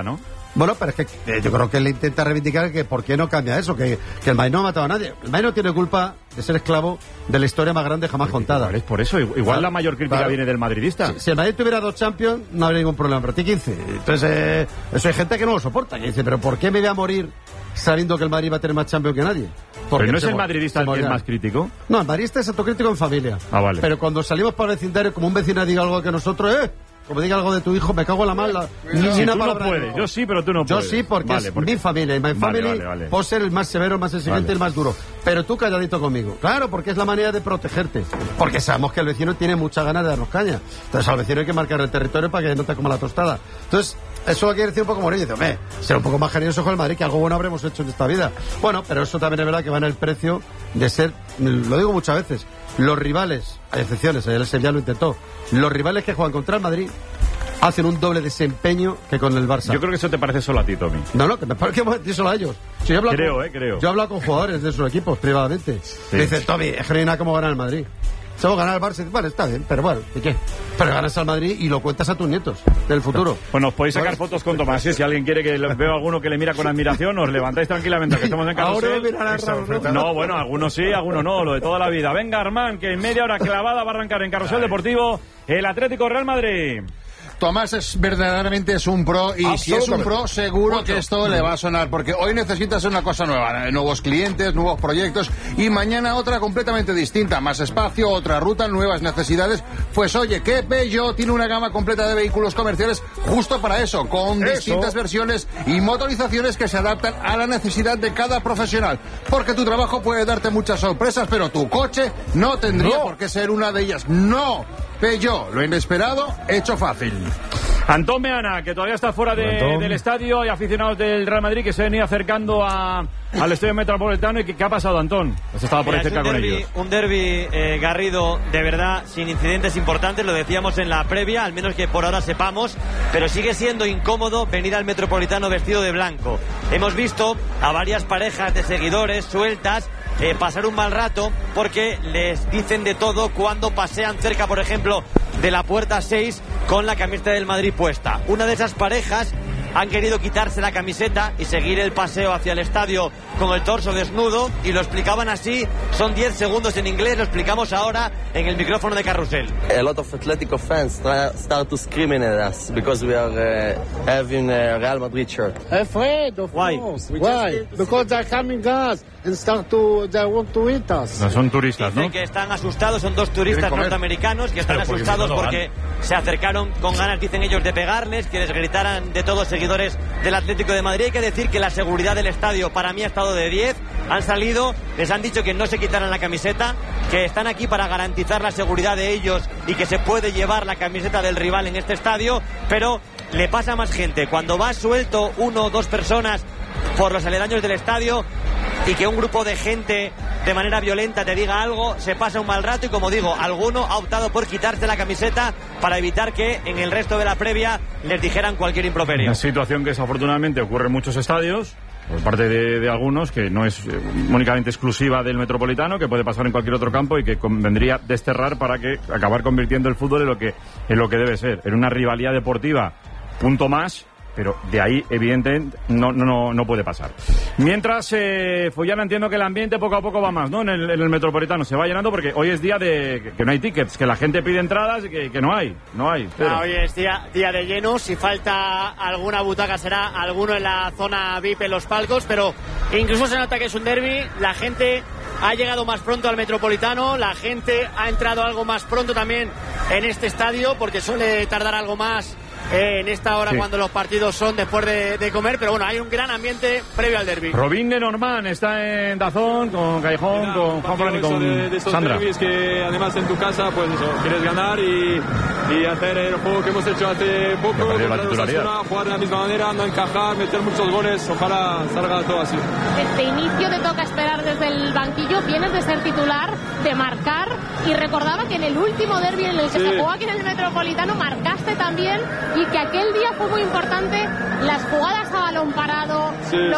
Bueno, pero es que yo creo que él intenta reivindicar que por qué no cambia eso, que el Madrid no ha matado a nadie. El Madrid no tiene culpa de ser esclavo de la historia más grande jamás contada. Es por eso, igual la mayor crítica viene del madridista. Si el Madrid tuviera 2 Champions, no habría ningún problema, pero tiene 15. Entonces, eso hay gente que no lo soporta, que dice, pero ¿por qué me voy a morir sabiendo que el Madrid va a tener más Champions que nadie? ¿Pero no es el madridista el que es más crítico? No, el madridista es autocrítico en familia. Ah, vale. Pero cuando salimos para el vecindario, como un vecino diga algo que nosotros, como diga algo de tu hijo, me cago en la mala. Si tú no puedes, yo sí, pero tú no puedes. Yo sí, porque es mi familia. Y mi familia puedo ser el más severo, el más exigente, el más duro. Pero tú calladito conmigo. Claro, porque es la manera de protegerte. Porque sabemos que el vecino tiene muchas ganas de darnos caña. Entonces al vecino hay que marcar el territorio para que no te coma la tostada. Entonces, eso quiere decir un poco Mourinho. Dice, hombre, ser un poco más generoso con el Madrid, que algo bueno habremos hecho en esta vida. Bueno, pero eso también es verdad que va en el precio de ser, lo digo muchas veces, los rivales, hay excepciones, el Sevilla lo intentó, los rivales que juegan contra el Madrid hacen un doble desempeño que con el Barça. Yo creo que eso te parece solo a ti, Tommy. No, que me parece que solo a ellos. Si yo creo. Yo he hablado con jugadores de sus equipos privadamente. Sí. Me dicen, Tommy, es que no hay nada como ganar el Madrid. Solo ganar el Barça, vale, está bien, pero bueno, ¿y qué? Pero ganas al Madrid y lo cuentas a tus nietos del futuro. Pues nos podéis sacar fotos con Tomás, si alguien quiere que veo alguno que le mira con admiración, os levantáis tranquilamente, que estamos en Carrusel. No, bueno, algunos sí, algunos no, lo de toda la vida. Venga, Armán, que en media hora clavada va a arrancar en Carrusel Deportivo el Atlético Real Madrid. Tomás verdaderamente es un pro y si es un pro seguro que esto le va a sonar porque hoy necesitas una cosa nueva, nuevos clientes, nuevos proyectos y mañana otra completamente distinta, más espacio, otra ruta, nuevas necesidades. Pues oye, que Peugeot tiene una gama completa de vehículos comerciales justo para eso, con distintas versiones y motorizaciones que se adaptan a la necesidad de cada profesional, porque tu trabajo puede darte muchas sorpresas, pero tu coche no tendría por qué ser una de ellas. No, Peugeot, lo inesperado hecho fácil. Antón Meana, que todavía está fuera del estadio, y aficionados del Real Madrid que se han ido acercando al estadio metropolitano. ¿Y qué ha pasado, Antón? Has estado por ahí cerca con ellos. Un derbi, Garrido, de verdad, sin incidentes importantes, lo decíamos en la previa, al menos que por ahora sepamos, pero sigue siendo incómodo venir al metropolitano vestido de blanco. Hemos visto a varias parejas de seguidores sueltas pasar un mal rato porque les dicen de todo cuando pasean cerca, por ejemplo, de la puerta 6 con la camiseta del Madrid puesta. Una de esas parejas han querido quitarse la camiseta y seguir el paseo hacia el estadio con el torso desnudo, y lo explicaban así, son 10 segundos en inglés, lo explicamos ahora en el micrófono de Carrusel. A lot of Atletico fans start to screaming at us because we are having a Real Madrid shirt. Afraid, of course. Why? Because they're coming us and they want to eat us. No, son turistas, ¿no? Dicen que están asustados, son 2 turistas norteamericanos que están asustados porque se acercaron con ganas, dicen ellos, de pegarles, que les gritaran de todos seguidores del Atlético de Madrid. Hay que decir que la seguridad del estadio para mí ha estado de 10. Han salido, les han dicho que no se quitaran la camiseta, que están aquí para garantizar la seguridad de ellos y que se puede llevar la camiseta del rival en este estadio, pero le pasa a más gente. Cuando vas suelto 1 o 2 personas por los aledaños del estadio y que un grupo de gente de manera violenta te diga algo, se pasa un mal rato, y como digo, alguno ha optado por quitarse la camiseta para evitar que en el resto de la previa les dijeran cualquier improperio. Una situación que desafortunadamente ocurre en muchos estadios por parte de algunos, que no es únicamente exclusiva del Metropolitano, que puede pasar en cualquier otro campo y que convendría desterrar para que acabar convirtiendo el fútbol en lo que debe ser, en una rivalidad deportiva, punto más. Pero de ahí, evidentemente, no puede pasar. Mientras, Fullana, entiendo que el ambiente poco a poco va más, ¿no? En el Metropolitano se va llenando porque hoy es día de que no hay tickets, que la gente pide entradas y que no hay. Hoy es día de lleno. Si falta alguna butaca será alguno en la zona VIP en los palcos, pero incluso se nota que es un derbi. La gente ha llegado más pronto al Metropolitano, la gente ha entrado algo más pronto también en este estadio, porque suele tardar algo más en esta hora cuando los partidos son después de comer, pero bueno, hay un gran ambiente previo al derbi. Robin Lenormand está en Dazón con Callejón, con Juan Fran y con de estos Sandra. Derbis que además en tu casa, pues eso, quieres ganar y hacer el juego que hemos hecho hace poco, jugar de la misma manera, no encajar, meter muchos goles, ojalá salga todo así. Este inicio te toca esperar desde el banquillo, vienes de ser titular, de marcar, y recordaba que en el último derbi en el que se jugó aquí en el Metropolitano marcaste también, y que aquel día fue muy importante las jugadas a balón parado,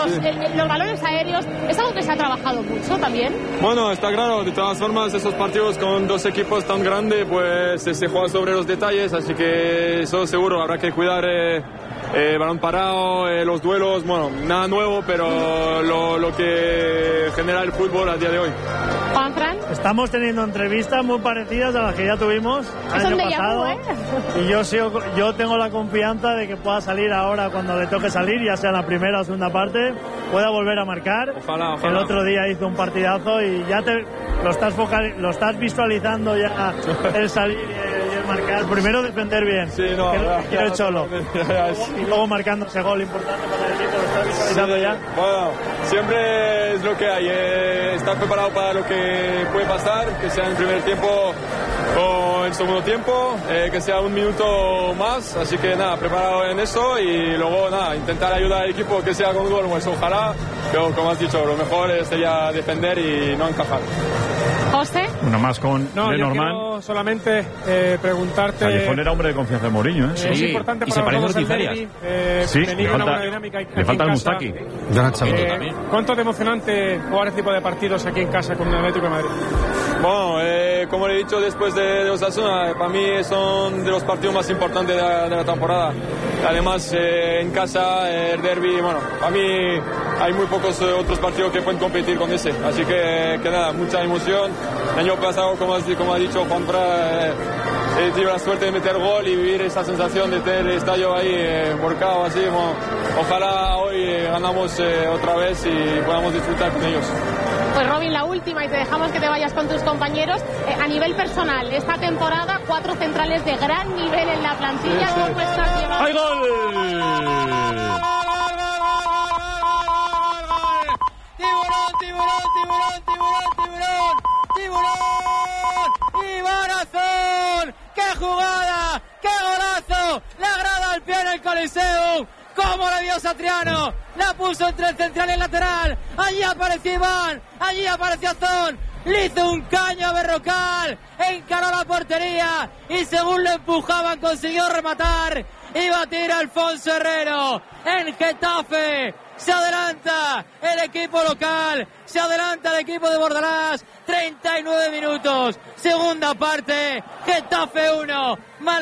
los balones aéreos. Es algo que se ha trabajado mucho también. Bueno, está claro, de todas formas esos partidos con 2 equipos tan grandes pues se juega sobre los detalles, así que eso seguro habrá que cuidar balón parado, los duelos, bueno, nada nuevo, pero lo que genera el fútbol a día de hoy. Juanfran. Estamos teniendo entrevistas muy parecidas a las que ya tuvimos el año pasado. Y yo tengo la confianza de que pueda salir ahora cuando le toque salir, ya sea en la primera o segunda parte, pueda volver a marcar. Ojalá. El otro día hizo un partidazo y ya lo estás visualizando ya el salir y el marcar. Primero defender bien, sí, no, que el Cholo. Y luego marcando ese gol importante para el equipo, lo estás visualizando ya. Bueno, siempre es lo que hay, estar preparado para lo que puede pasar, que sea en el primer tiempo o en el segundo tiempo, que sea un minuto más, así que nada, preparado en eso y luego nada, intentar ayudar al equipo que sea con gol, pues ojalá, pero como has dicho, lo mejor sería defender y no encajar. José. Una más con Lenormand. Quiero solamente preguntarte. Callejón era hombre de confianza de Mourinho, ¿eh? Sí, es importante y se para parece todos el derbi, sí, venir una buena dinámica. Le falta el Mustaki. ¿Cuánto de emocionante jugar este tipo de partidos aquí en casa con el Atlético de Madrid? Bueno, como le he dicho después de Osasuna, para mí son de los partidos más importantes de la temporada. Además, en casa, el derbi, bueno, para mí hay muy pocos otros partidos que pueden competir con ese. Así que nada, mucha emoción. El año pasado, como ha dicho Juanfran, he tenido la suerte de meter gol y vivir esa sensación de tener el estadio ahí volcado así. Bueno, ojalá hoy ganamos otra vez y podamos disfrutar con ellos. Pues Robin, la última y te dejamos que te vayas con tus compañeros. A nivel personal, esta temporada 4 centrales de gran nivel en la plantilla. Sí, sí. ¿Cómo estás llevando? ¡Hay gol! ¡Tiburón! ¡Iván Azón! ¡Qué jugada! ¡Qué golazo! La grada al pie en el Coliseo. ¡Cómo la dio Satriano! La puso entre el central y el lateral. Allí apareció Iván. Allí apareció Azón. Le hizo un caño a Berrocal. Encaró la portería. Y según lo empujaban consiguió rematar. Y batir a Alfonso Herrero. En Getafe. Se adelanta el equipo local. Se adelanta el equipo de Bordalás. 39 minutos. Segunda parte. Getafe 1.